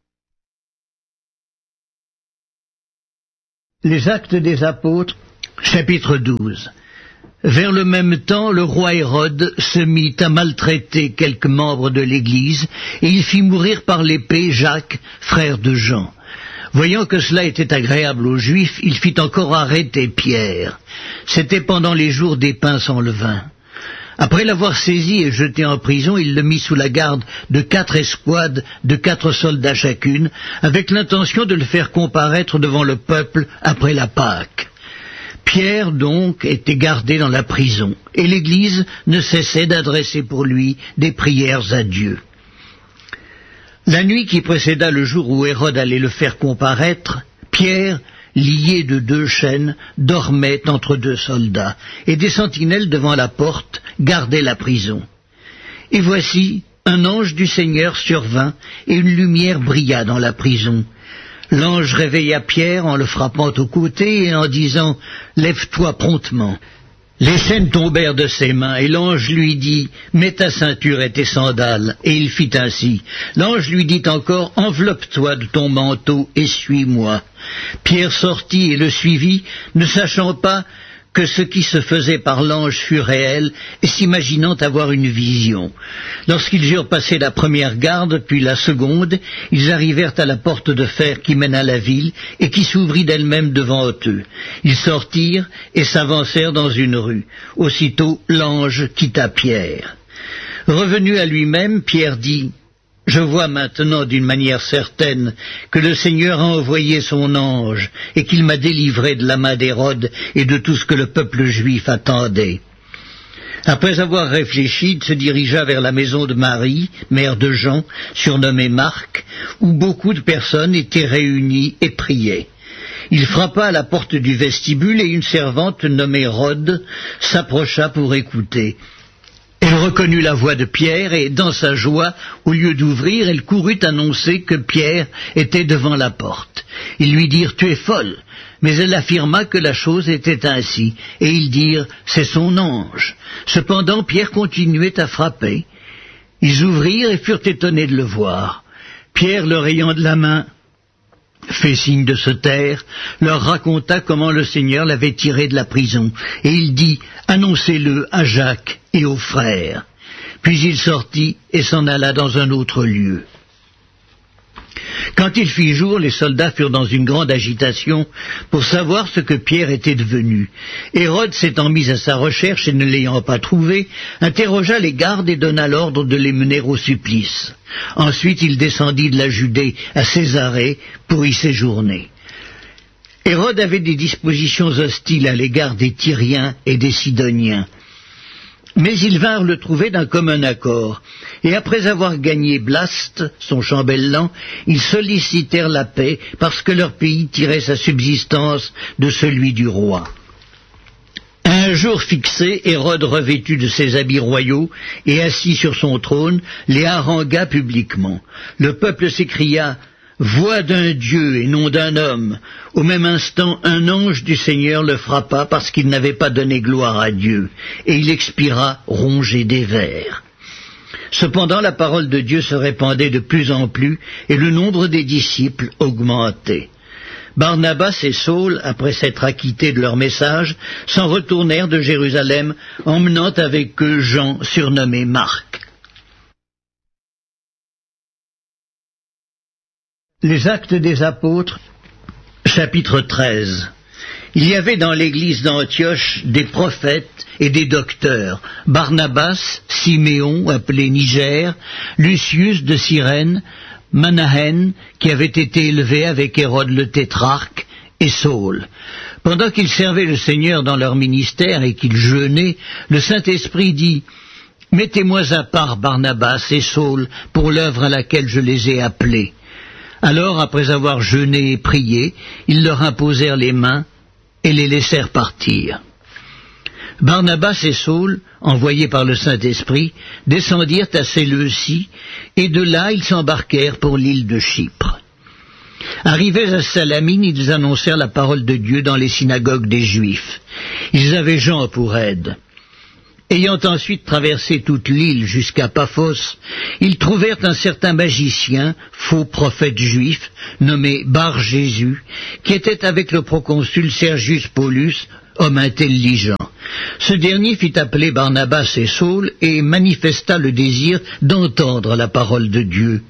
[SPEAKER 1] Les Actes des Apôtres, chapitre douze. Vers le même temps, le roi Hérode se mit à maltraiter quelques membres de l'Église, et il fit mourir par l'épée Jacques, frère de Jean. Voyant que cela était agréable aux Juifs, il fit encore arrêter Pierre. C'était pendant les jours des pains sans levain. Après l'avoir saisi et jeté en prison, il le mit sous la garde de quatre escouades de quatre soldats chacune, avec l'intention de le faire comparaître devant le peuple après la Pâque. Pierre, donc, était gardé dans la prison, et l'Église ne cessait d'adresser pour lui des prières à Dieu. La nuit qui précéda le jour où Hérode allait le faire comparaître, Pierre, lié de deux chaînes, dormait entre deux soldats, et des sentinelles devant la porte gardaient la prison. Et voici, un ange du Seigneur survint, et une lumière brilla dans la prison. L'ange réveilla Pierre en le frappant au côté et en disant « Lève-toi promptement ». Les chaînes tombèrent de ses mains, et l'ange lui dit « Mets ta ceinture et tes sandales », et il fit ainsi. L'ange lui dit encore « Enveloppe-toi de ton manteau et suis-moi ». Pierre sortit et le suivit, ne sachant pas que ce qui se faisait par l'ange fut réel, et s'imaginant avoir une vision. Lorsqu'ils eurent passé la première garde, puis la seconde, ils arrivèrent à la porte de fer qui mène à la ville, et qui s'ouvrit d'elle-même devant eux. Ils sortirent et s'avancèrent dans une rue. Aussitôt l'ange quitta Pierre. Revenu à lui-même, Pierre dit « Je vois maintenant d'une manière certaine que le Seigneur a envoyé son ange et qu'il m'a délivré de la main d'Hérode et de tout ce que le peuple juif attendait. » Après avoir réfléchi, il se dirigea vers la maison de Marie, mère de Jean, surnommée Marc, où beaucoup de personnes étaient réunies et priaient. Il frappa à la porte du vestibule et une servante nommée Rhode s'approcha pour écouter. Elle reconnut la voix de Pierre et, dans sa joie, au lieu d'ouvrir, elle courut annoncer que Pierre était devant la porte. Ils lui dirent « Tu es folle !» Mais elle affirma que la chose était ainsi, et ils dirent « C'est son ange !» Cependant, Pierre continuait à frapper. Ils ouvrirent et furent étonnés de le voir. Pierre, leur ayant de la main fait signe de se taire, leur raconta comment le Seigneur l'avait tiré de la prison, et il dit « Annoncez-le à Jacques et aux frères. » Puis il sortit et s'en alla dans un autre lieu. Quand il fit jour, les soldats furent dans une grande agitation pour savoir ce que Pierre était devenu. Hérode s'étant mis à sa recherche et ne l'ayant pas trouvé, interrogea les gardes et donna l'ordre de les mener au supplice. Ensuite il descendit de la Judée à Césarée pour y séjourner. Hérode avait des dispositions hostiles à l'égard des Tyriens et des Sidoniens. Mais ils vinrent le trouver d'un commun accord, et après avoir gagné Blaste, son chambellan, ils sollicitèrent la paix parce que leur pays tirait sa subsistance de celui du roi. À un jour fixé, Hérode, revêtu de ses habits royaux et assis sur son trône, les harangua publiquement. Le peuple s'écria « Voix d'un Dieu et non d'un homme !» Au même instant, un ange du Seigneur le frappa parce qu'il n'avait pas donné gloire à Dieu, et il expira rongé des vers. Cependant, la parole de Dieu se répandait de plus en plus, et le nombre des disciples augmentait. Barnabas et Saul, après s'être acquittés de leur message, s'en retournèrent de Jérusalem, emmenant avec eux Jean, surnommé Marc. Les Actes des Apôtres, chapitre treize. Il y avait dans l'église d'Antioche des prophètes et des docteurs, Barnabas, Siméon, appelé Niger, Lucius de Cyrène, Manahen, qui avait été élevé avec Hérode le tétrarque, et Saul. Pendant qu'ils servaient le Seigneur dans leur ministère et qu'ils jeûnaient, le Saint-Esprit dit « Mettez-moi à part Barnabas et Saul pour l'œuvre à laquelle je les ai appelés. » Alors, après avoir jeûné et prié, ils leur imposèrent les mains et les laissèrent partir. Barnabas et Saul, envoyés par le Saint-Esprit, descendirent à Séleucie, et de là ils s'embarquèrent pour l'île de Chypre. Arrivés à Salamine, ils annoncèrent la parole de Dieu dans les synagogues des Juifs. Ils avaient Jean pour aide. Ayant ensuite traversé toute l'île jusqu'à Paphos, ils trouvèrent un certain magicien, faux prophète juif, nommé Bar-Jésus, qui était avec le proconsul Sergius Paulus, homme intelligent. Ce dernier fit appeler Barnabas et Saul et manifesta le désir d'entendre la parole de Dieu.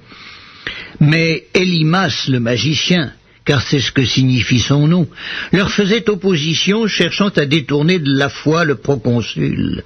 [SPEAKER 1] Mais Élymas, le magicien, car c'est ce que signifie son nom, leur faisait opposition, cherchant à détourner de la foi le proconsul.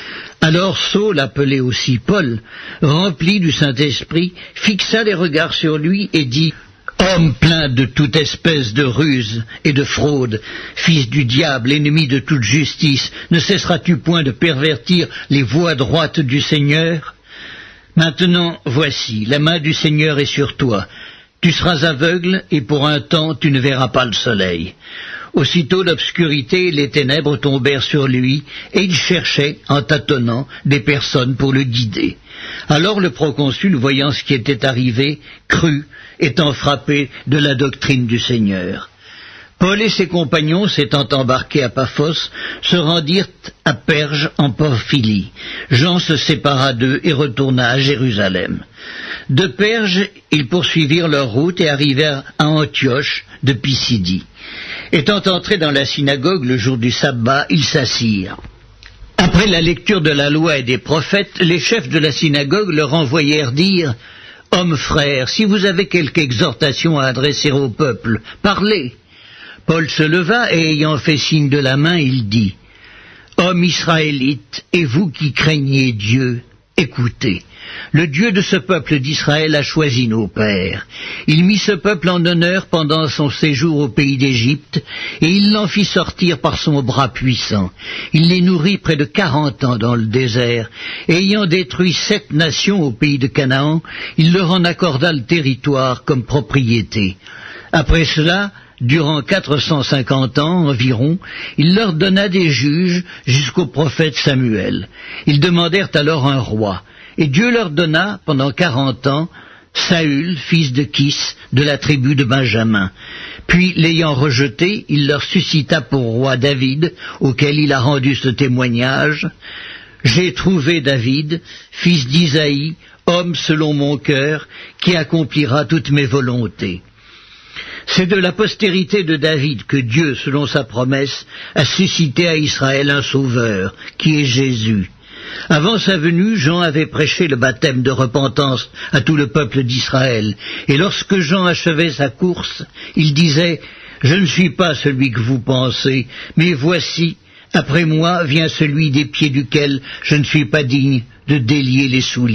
[SPEAKER 1] Alors Saul, appelé aussi Paul, rempli du Saint-Esprit, fixa les regards sur lui et dit « Homme plein de toute espèce de ruse et de fraude, fils du diable, ennemi de toute justice, ne cesseras-tu point de pervertir les voies droites du Seigneur ? Maintenant, voici, la main du Seigneur est sur toi. Tu seras aveugle et pour un temps tu ne verras pas le soleil. » Aussitôt l'obscurité et les ténèbres tombèrent sur lui, et il cherchait, en tâtonnant, des personnes pour le guider. Alors le proconsul, voyant ce qui était arrivé, crut, étant frappé de la doctrine du Seigneur. Paul et ses compagnons, s'étant embarqués à Paphos, se rendirent à Perge en Pamphylie. Jean se sépara d'eux et retourna à Jérusalem. De Perge, ils poursuivirent leur route et arrivèrent à Antioche de Pisidie. Étant entrés dans la synagogue le jour du sabbat, ils s'assirent. Après la lecture de la loi et des prophètes, les chefs de la synagogue leur envoyèrent dire « Hommes frères, si vous avez quelque exhortation à adresser au peuple, parlez !» Paul se leva et ayant fait signe de la main, il dit « Hommes israélites, et vous qui craignez Dieu, écoutez. Le Dieu de ce peuple d'Israël a choisi nos pères. Il mit ce peuple en honneur pendant son séjour au pays d'Égypte, et il l'en fit sortir par son bras puissant. Il les nourrit près de quarante ans dans le désert, et ayant détruit sept nations au pays de Canaan, il leur en accorda le territoire comme propriété. Après cela, durant quatre cent cinquante ans environ, il leur donna des juges jusqu'au prophète Samuel. Ils demandèrent alors un roi. Et Dieu leur donna, pendant quarante ans, Saül, fils de Kis, de la tribu de Benjamin. Puis, l'ayant rejeté, il leur suscita pour roi David, auquel il a rendu ce témoignage. « J'ai trouvé David, fils d'Isaïe, homme selon mon cœur, qui accomplira toutes mes volontés. » C'est de la postérité de David que Dieu, selon sa promesse, a suscité à Israël un sauveur, qui est Jésus. Avant sa venue, Jean avait prêché le baptême de repentance à tout le peuple d'Israël. Et lorsque Jean achevait sa course, il disait « Je ne suis pas celui que vous pensez, mais voici, après moi vient celui des pieds duquel je ne suis pas digne de délier les souliers. »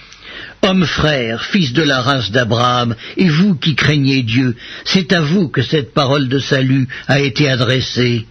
[SPEAKER 1] Hommes frères, fils de la race d'Abraham, et vous qui craignez Dieu, c'est à vous que cette parole de salut a été adressée.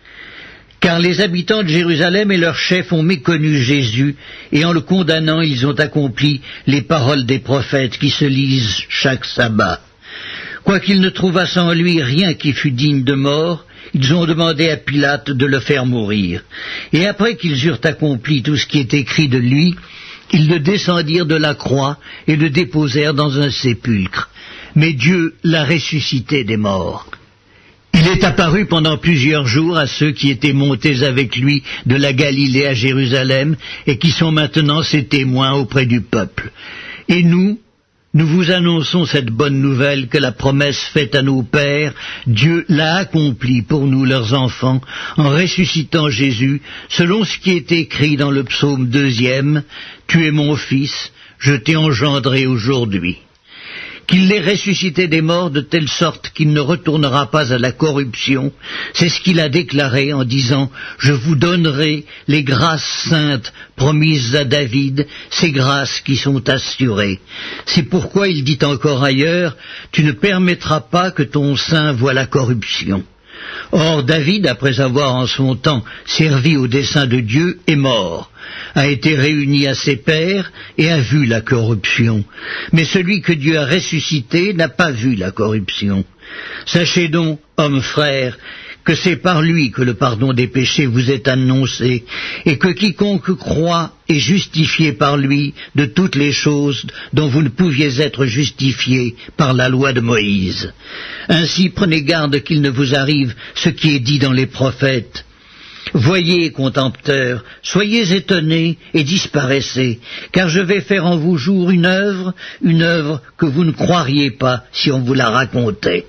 [SPEAKER 1] Car les habitants de Jérusalem et leurs chefs ont méconnu Jésus, et en le condamnant, ils ont accompli les paroles des prophètes qui se lisent chaque sabbat. Quoiqu'ils ne trouvassent en lui rien qui fût digne de mort, ils ont demandé à Pilate de le faire mourir. Et après qu'ils eurent accompli tout ce qui est écrit de lui, ils le descendirent de la croix et le déposèrent dans un sépulcre. Mais Dieu l'a ressuscité des morts. Il est apparu pendant plusieurs jours à ceux qui étaient montés avec lui de la Galilée à Jérusalem et qui sont maintenant ses témoins auprès du peuple. Et nous, nous vous annonçons cette bonne nouvelle que la promesse faite à nos pères, Dieu l'a accomplie pour nous leurs enfants en ressuscitant Jésus, selon ce qui est écrit dans le psaume deuxième, « Tu es mon fils, je t'ai engendré aujourd'hui ». Qu'il l'ait ressuscité des morts de telle sorte qu'il ne retournera pas à la corruption, c'est ce qu'il a déclaré en disant « Je vous donnerai les grâces saintes promises à David, ces grâces qui sont assurées. » C'est pourquoi il dit encore ailleurs « Tu ne permettras pas que ton sein voie la corruption. » Or David, après avoir en son temps servi au dessein de Dieu, est mort, a été réuni à ses pères et a vu la corruption. Mais celui que Dieu a ressuscité n'a pas vu la corruption. Sachez donc, hommes frères, que c'est par lui que le pardon des péchés vous est annoncé, et que quiconque croit est justifié par lui de toutes les choses dont vous ne pouviez être justifiés par la loi de Moïse. Ainsi prenez garde qu'il ne vous arrive ce qui est dit dans les prophètes. Voyez, contempteurs, soyez étonnés et disparaissez, car je vais faire en vous jour une œuvre, une œuvre que vous ne croiriez pas si on vous la racontait.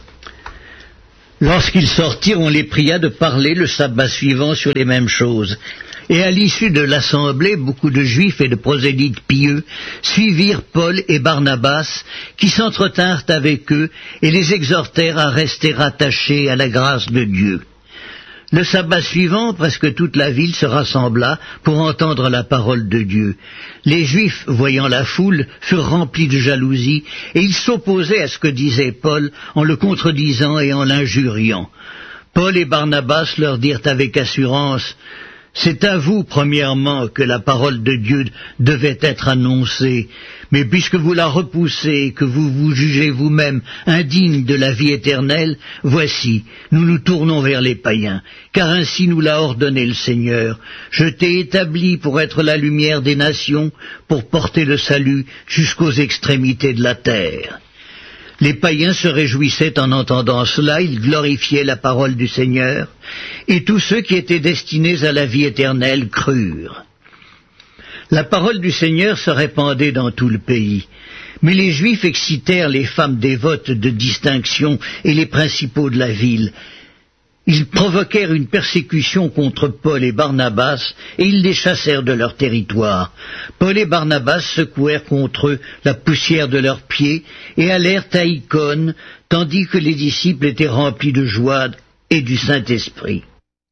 [SPEAKER 1] Lorsqu'ils sortirent, on les pria de parler le sabbat suivant sur les mêmes choses. Et à l'issue de l'assemblée, beaucoup de Juifs et de prosélytes pieux suivirent Paul et Barnabas, qui s'entretinrent avec eux et les exhortèrent à rester attachés à la grâce de Dieu. Le sabbat suivant, presque toute la ville se rassembla pour entendre la parole de Dieu. Les Juifs, voyant la foule, furent remplis de jalousie, et ils s'opposaient à ce que disait Paul en le contredisant et en l'injuriant. Paul et Barnabas leur dirent avec assurance: « C'est à vous, premièrement, que la parole de Dieu devait être annoncée, mais puisque vous la repoussez et que vous vous jugez vous-même indigne de la vie éternelle, voici, nous nous tournons vers les païens, car ainsi nous l'a ordonné le Seigneur. Je t'ai établi pour être la lumière des nations, pour porter le salut jusqu'aux extrémités de la terre. » Les païens se réjouissaient en entendant cela, ils glorifiaient la parole du Seigneur, et tous ceux qui étaient destinés à la vie éternelle crurent. La parole du Seigneur se répandait dans tout le pays, mais les Juifs excitèrent les femmes dévotes de distinction et les principaux de la ville. Ils provoquèrent une persécution contre Paul et Barnabas, et ils les chassèrent de leur territoire. Paul et Barnabas secouèrent contre eux la poussière de leurs pieds, et allèrent à Icône, tandis que les disciples étaient remplis de joie et du Saint-Esprit.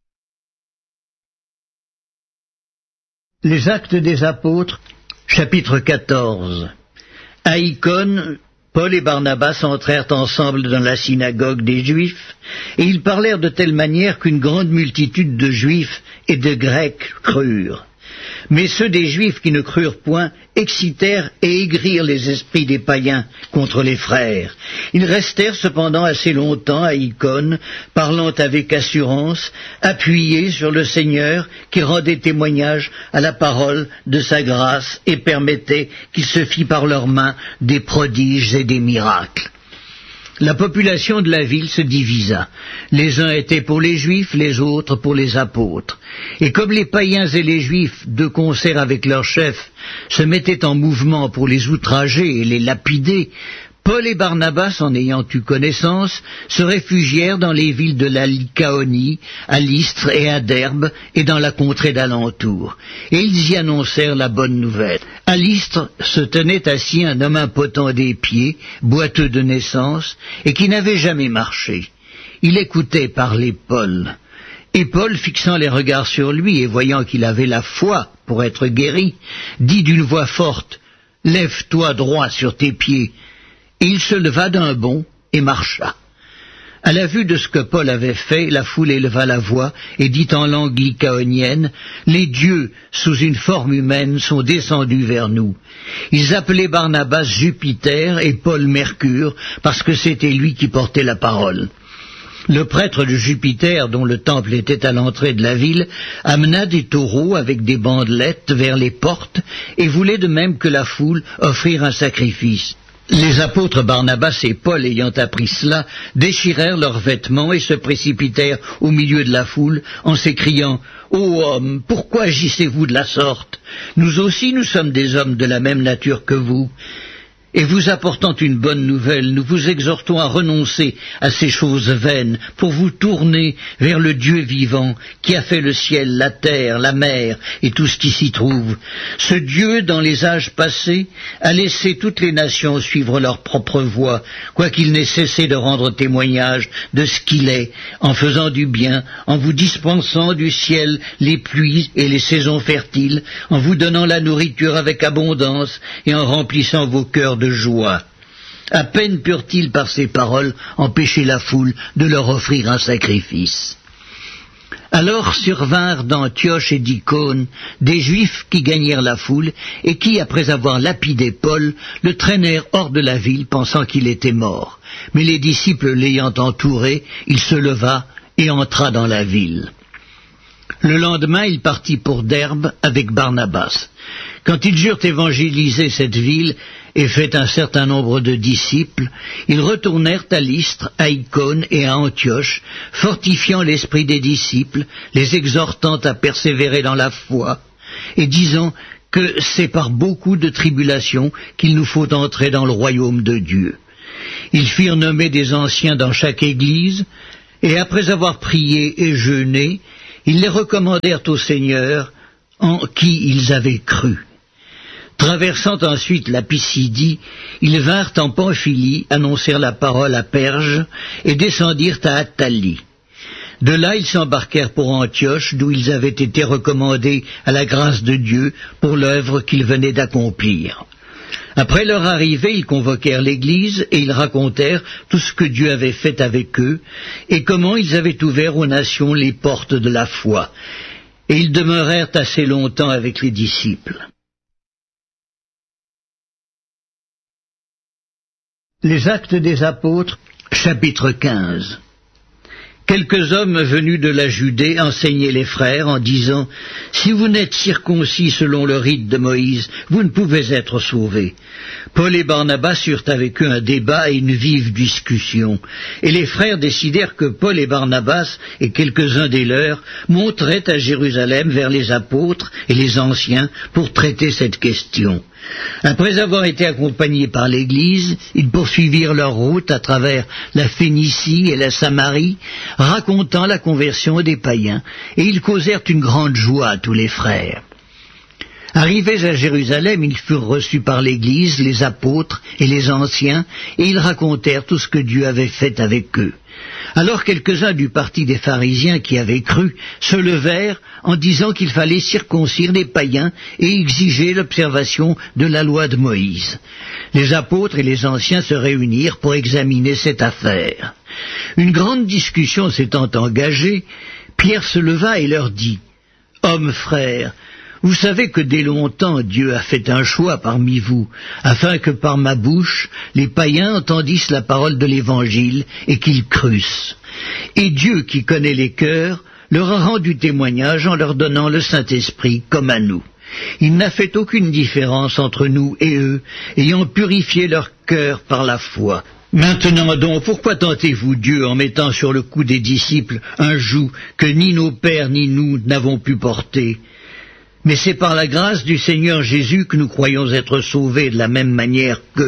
[SPEAKER 1] Les Actes des Apôtres, chapitre quatorze. À Icône, Paul et Barnabas entrèrent ensemble dans la synagogue des Juifs, et ils parlèrent de telle manière qu'une grande multitude de Juifs et de Grecs crurent. Mais ceux des Juifs qui ne crurent point excitèrent et aigrirent les esprits des païens contre les frères. Ils restèrent cependant assez longtemps à Icône, parlant avec assurance, appuyés sur le Seigneur qui rendait témoignage à la parole de sa grâce et permettait qu'il se fît par leurs mains des prodiges et des miracles. La population de la ville se divisa. Les uns étaient pour les Juifs, les autres pour les apôtres. Et comme les païens et les Juifs, de concert avec leurs chefs, se mettaient en mouvement pour les outrager et les lapider, Paul et Barnabas, en ayant eu connaissance, se réfugièrent dans les villes de la Lycaonie, à Lystre et à Derbe, et dans la contrée d'alentour. Et ils y annoncèrent la bonne nouvelle. À Lystre se tenait assis un homme impotent des pieds, boiteux de naissance, et qui n'avait jamais marché. Il écoutait parler Paul. Et Paul, fixant les regards sur lui et voyant qu'il avait la foi pour être guéri, dit d'une voix forte: « Lève-toi droit sur tes pieds. » Et il se leva d'un bond et marcha. À la vue de ce que Paul avait fait, la foule éleva la voix et dit en langue lycaonienne: « Les dieux, sous une forme humaine, sont descendus vers nous. » Ils appelaient Barnabas Jupiter et Paul Mercure, parce que c'était lui qui portait la parole. Le prêtre de Jupiter, dont le temple était à l'entrée de la ville, amena des taureaux avec des bandelettes vers les portes et voulait de même que la foule offrir un sacrifice. Les apôtres Barnabas et Paul, ayant appris cela, déchirèrent leurs vêtements et se précipitèrent au milieu de la foule en s'écriant: « Ô hommes, pourquoi agissez-vous de la sorte? Nous aussi nous sommes des hommes de la même nature que vous. » Et vous apportant une bonne nouvelle, nous vous exhortons à renoncer à ces choses vaines pour vous tourner vers le Dieu vivant qui a fait le ciel, la terre, la mer et tout ce qui s'y trouve. Ce Dieu, dans les âges passés, a laissé toutes les nations suivre leur propre voie, quoiqu'il n'ait cessé de rendre témoignage de ce qu'il est, en faisant du bien, en vous dispensant du ciel les pluies et les saisons fertiles, en vous donnant la nourriture avec abondance et en remplissant vos cœurs de joie. À peine purent-ils par ces paroles empêcher la foule de leur offrir un sacrifice. Alors survinrent d'Antioche et d'Icône des Juifs qui gagnèrent la foule et qui, après avoir lapidé Paul, le traînèrent hors de la ville pensant qu'il était mort. Mais les disciples l'ayant entouré, il se leva et entra dans la ville. Le lendemain, il partit pour Derbe avec Barnabas. Quand ils eurent évangélisé cette ville et fait un certain nombre de disciples, ils retournèrent à Lystre, à Icône et à Antioche, fortifiant l'esprit des disciples, les exhortant à persévérer dans la foi, et disant que c'est par beaucoup de tribulations qu'il nous faut entrer dans le royaume de Dieu. Ils firent nommer des anciens dans chaque église, et après avoir prié et jeûné, ils les recommandèrent au Seigneur, en qui ils avaient cru. Traversant ensuite la Pisidie, ils vinrent en Pamphylie, annoncèrent la parole à Perge, et descendirent à Attalie. De là, ils s'embarquèrent pour Antioche, d'où ils avaient été recommandés à la grâce de Dieu pour l'œuvre qu'ils venaient d'accomplir. Après leur arrivée, ils convoquèrent l'Église et ils racontèrent tout ce que Dieu avait fait avec eux et comment ils avaient ouvert aux nations les portes de la foi. Et ils demeurèrent assez longtemps avec les disciples. Les Actes des Apôtres, chapitre quinze. Quelques hommes venus de la Judée enseignaient les frères en disant « Si vous n'êtes circoncis selon le rite de Moïse, vous ne pouvez être sauvés. » Paul et Barnabas eurent avec eux un débat et une vive discussion. Et les frères décidèrent que Paul et Barnabas et quelques-uns des leurs monteraient à Jérusalem vers les apôtres et les anciens pour traiter cette question. Après avoir été accompagnés par l'Église, ils poursuivirent leur route à travers la Phénicie et la Samarie, racontant la conversion des païens, et ils causèrent une grande joie à tous les frères. Arrivés à Jérusalem, ils furent reçus par l'Église, les apôtres et les anciens, et ils racontèrent tout ce que Dieu avait fait avec eux. Alors quelques-uns du parti des pharisiens qui avaient cru se levèrent en disant qu'il fallait circoncire les païens et exiger l'observation de la loi de Moïse. Les apôtres et les anciens se réunirent pour examiner cette affaire. Une grande discussion s'étant engagée, Pierre se leva et leur dit « Hommes frères, vous savez que dès longtemps Dieu a fait un choix parmi vous, afin que par ma bouche les païens entendissent la parole de l'Évangile et qu'ils crussent. Et Dieu, qui connaît les cœurs, leur a rendu témoignage en leur donnant le Saint-Esprit comme à nous. Il n'a fait aucune différence entre nous et eux, ayant purifié leur cœur par la foi. Maintenant donc, pourquoi tentez-vous Dieu en mettant sur le cou des disciples un joug que ni nos pères ni nous n'avons pu porter ? Mais c'est par la grâce du Seigneur Jésus que nous croyons être sauvés de la même manière qu'eux. »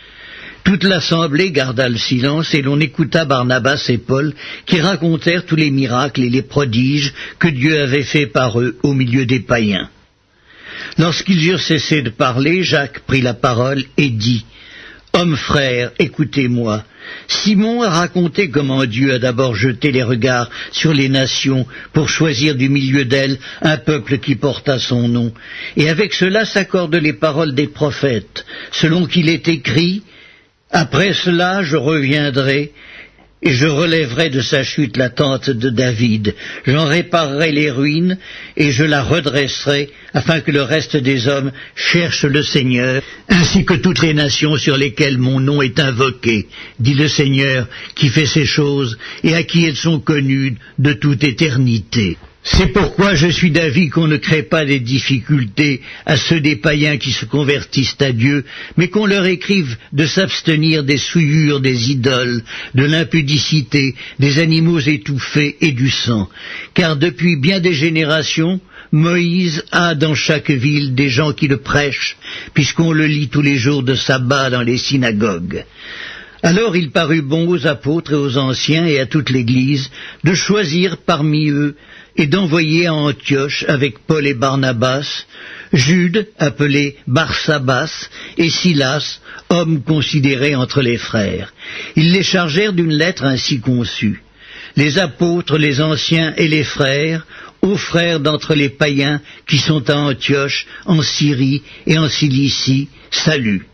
[SPEAKER 1] Toute l'assemblée garda le silence et l'on écouta Barnabas et Paul qui racontèrent tous les miracles et les prodiges que Dieu avait faits par eux au milieu des païens. Lorsqu'ils eurent cessé de parler, Jacques prit la parole et dit « Hommes frères, écoutez-moi. Simon a raconté comment Dieu a d'abord jeté les regards sur les nations pour choisir du milieu d'elles un peuple qui porta son nom. Et avec cela s'accordent les paroles des prophètes, selon qu'il est écrit « Après cela je reviendrai et je relèverai de sa chute la tente de David. J'en réparerai les ruines et je la redresserai afin que le reste des hommes cherche le Seigneur, ainsi que toutes les nations sur lesquelles mon nom est invoqué, dit le Seigneur qui fait ces choses et à qui elles sont connues de toute éternité. » C'est pourquoi je suis d'avis qu'on ne crée pas des difficultés à ceux des païens qui se convertissent à Dieu, mais qu'on leur écrive de s'abstenir des souillures des idoles, de l'impudicité, des animaux étouffés et du sang. Car depuis bien des générations, Moïse a dans chaque ville des gens qui le prêchent, puisqu'on le lit tous les jours de sabbat dans les synagogues. Alors il parut bon aux apôtres et aux anciens et à toute l'Église de choisir parmi eux et d'envoyer à Antioche avec Paul et Barnabas, Jude, appelé Barsabas, et Silas, hommes considérés entre les frères. Ils les chargèrent d'une lettre ainsi conçue. Les apôtres, les anciens et les frères, aux frères d'entre les païens qui sont à Antioche, en Syrie et en Cilicie, salut.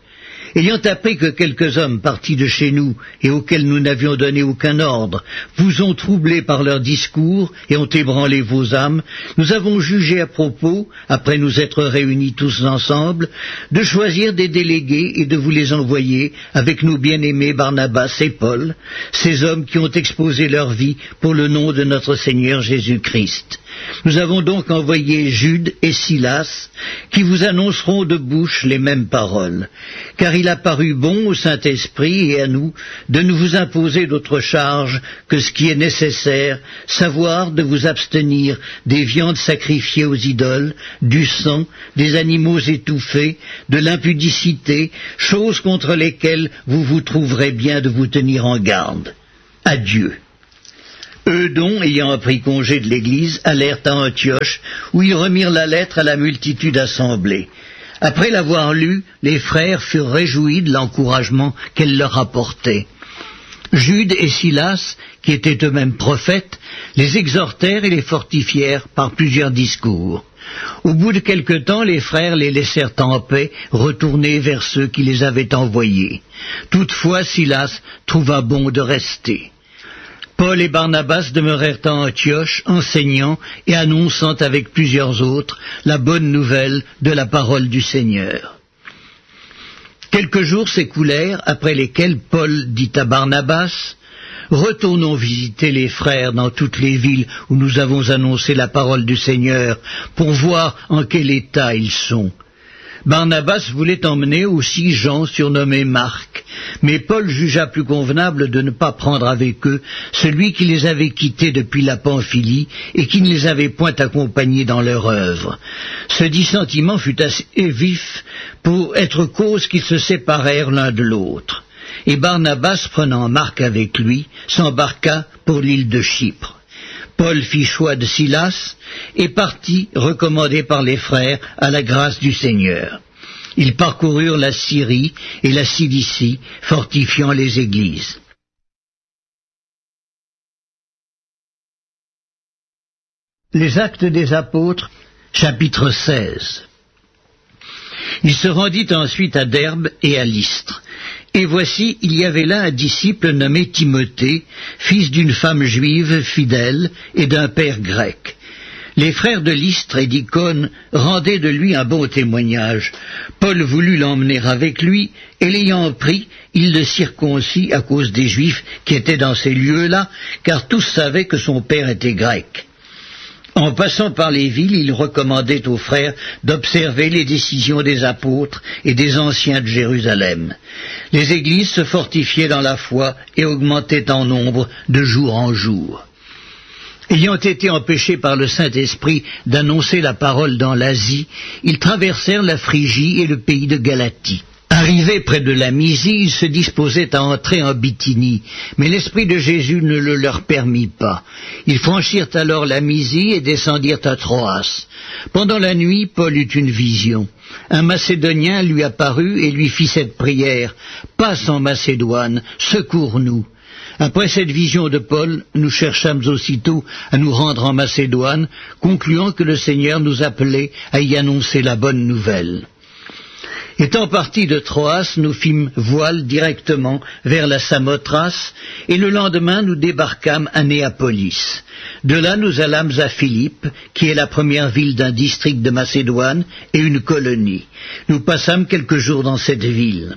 [SPEAKER 1] Ayant appris que quelques hommes partis de chez nous et auxquels nous n'avions donné aucun ordre vous ont troublés par leurs discours et ont ébranlé vos âmes, nous avons jugé à propos, après nous être réunis tous ensemble, de choisir des délégués et de vous les envoyer avec nos bien-aimés Barnabas et Paul, ces hommes qui ont exposé leur vie pour le nom de notre Seigneur Jésus-Christ. Nous avons donc envoyé Jude et Silas, qui vous annonceront de bouche les mêmes paroles, car il a paru bon au Saint-Esprit et à nous de ne vous imposer d'autre charge que ce qui est nécessaire, savoir de vous abstenir des viandes sacrifiées aux idoles, du sang, des animaux étouffés, de l'impudicité, choses contre lesquelles vous vous trouverez bien de vous tenir en garde. Adieu. Eudon, ayant pris congé de l'Église, allèrent à Antioche, où ils remirent la lettre à la multitude assemblée. Après l'avoir lue, les frères furent réjouis de l'encouragement qu'elle leur apportait. Jude et Silas, qui étaient eux-mêmes prophètes, les exhortèrent et les fortifièrent par plusieurs discours. Au bout de quelque temps, les frères les laissèrent en paix, retourner vers ceux qui les avaient envoyés. Toutefois, Silas trouva bon de rester. Paul et Barnabas demeurèrent à Antioche, enseignant et annonçant avec plusieurs autres la bonne nouvelle de la parole du Seigneur. Quelques jours s'écoulèrent, après lesquels Paul dit à Barnabas, « Retournons visiter les frères dans toutes les villes où nous avons annoncé la parole du Seigneur, pour voir en quel état ils sont. » Barnabas voulait emmener aussi Jean surnommé Marc, mais Paul jugea plus convenable de ne pas prendre avec eux celui qui les avait quittés depuis la Pamphylie et qui ne les avait point accompagnés dans leur œuvre. Ce dissentiment fut assez vif pour être cause qu'ils se séparèrent l'un de l'autre. Et Barnabas, prenant Marc avec lui, s'embarqua pour l'île de Chypre. Paul fit choix de Silas et partit, recommandé par les frères, à la grâce du Seigneur. Ils parcoururent la Syrie et la Cilicie, fortifiant les églises. Les Actes des Apôtres, chapitre seize. Il se rendit ensuite à Derbe et à Lystre. Et voici, il y avait là un disciple nommé Timothée, fils d'une femme juive fidèle et d'un père grec. Les frères de Lystre et d'Icône rendaient de lui un bon témoignage. Paul voulut l'emmener avec lui, et l'ayant pris, il le circoncit à cause des Juifs qui étaient dans ces lieux-là, car tous savaient que son père était grec. En passant par les villes, il recommandait aux frères d'observer les décisions des apôtres et des anciens de Jérusalem. Les églises se fortifiaient dans la foi et augmentaient en nombre de jour en jour. Ayant été empêchés par le Saint-Esprit d'annoncer la parole dans l'Asie, ils traversèrent la Phrygie et le pays de Galatie. Arrivés près de la Mysie, ils se disposaient à entrer en Bithynie, mais l'Esprit de Jésus ne le leur permit pas. Ils franchirent alors la Mysie et descendirent à Troas. Pendant la nuit, Paul eut une vision. Un Macédonien lui apparut et lui fit cette prière, « Passe en Macédoine, secours-nous » Après cette vision de Paul, nous cherchâmes aussitôt à nous rendre en Macédoine, concluant que le Seigneur nous appelait à y annoncer la bonne nouvelle. Étant partis de Troas, nous fîmes voile directement vers la Samothrace, et le lendemain nous débarquâmes à Néapolis. De là nous allâmes à Philippe, qui est la première ville d'un district de Macédoine et une colonie. Nous passâmes quelques jours dans cette ville.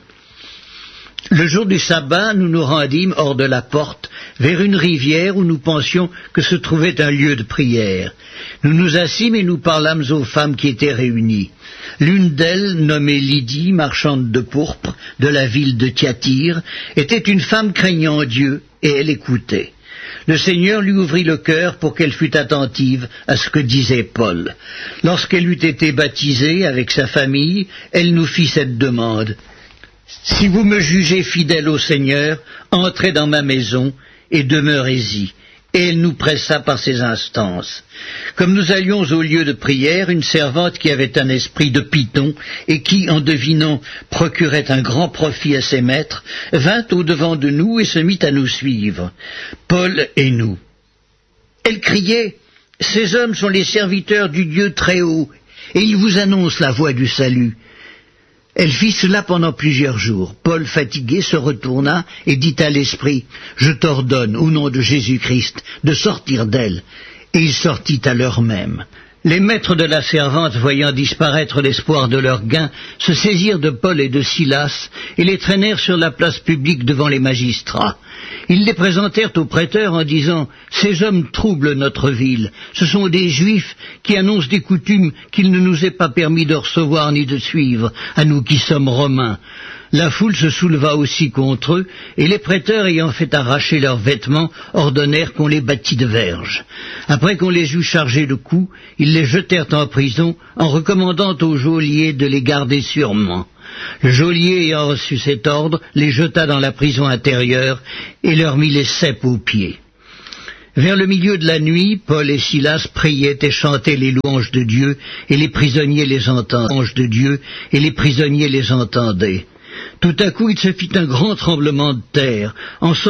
[SPEAKER 1] Le jour du sabbat, nous nous rendîmes hors de la porte, vers une rivière où nous pensions que se trouvait un lieu de prière. Nous nous assîmes et nous parlâmes aux femmes qui étaient réunies. L'une d'elles, nommée Lydie, marchande de pourpre, de la ville de Thyatire, était une femme craignant Dieu, et elle écoutait. Le Seigneur lui ouvrit le cœur pour qu'elle fût attentive à ce que disait Paul. Lorsqu'elle eut été baptisée avec sa famille, elle nous fit cette demande. « Si vous me jugez fidèle au Seigneur, entrez dans ma maison et demeurez-y. » Et elle nous pressa par ses instances. Comme nous allions au lieu de prière, une servante qui avait un esprit de python et qui, en devinant, procurait un grand profit à ses maîtres, vint au-devant de nous et se mit à nous suivre, Paul et nous. Elle criait, « Ces hommes sont les serviteurs du Dieu très haut, et ils vous annoncent la voie du salut. » Elle fit cela pendant plusieurs jours. Paul, fatigué, se retourna et dit à l'esprit, « Je t'ordonne, au nom de Jésus-Christ, de sortir d'elle. » Et il sortit à l'heure même. Les maîtres de la servante, voyant disparaître l'espoir de leur gain, se saisirent de Paul et de Silas et les traînèrent sur la place publique devant les magistrats. Ils les présentèrent aux prêteurs en disant « Ces hommes troublent notre ville. Ce sont des Juifs qui annoncent des coutumes qu'il ne nous est pas permis de recevoir ni de suivre, à nous qui sommes Romains. » La foule se souleva aussi contre eux, et les prêteurs, ayant fait arracher leurs vêtements, ordonnèrent qu'on les battît de verges. Après qu'on les eut chargés de coups, ils les jetèrent en prison, en recommandant au geôlier de les garder sûrement. Le geôlier, ayant reçu cet ordre, les jeta dans la prison intérieure, et leur mit les ceps aux pieds. Vers le milieu de la nuit, Paul et Silas priaient et chantaient les louanges de Dieu, et les prisonniers les entendaient. de Dieu, et les prisonniers les entendaient. Tout à coup, il se fit un grand tremblement de terre. En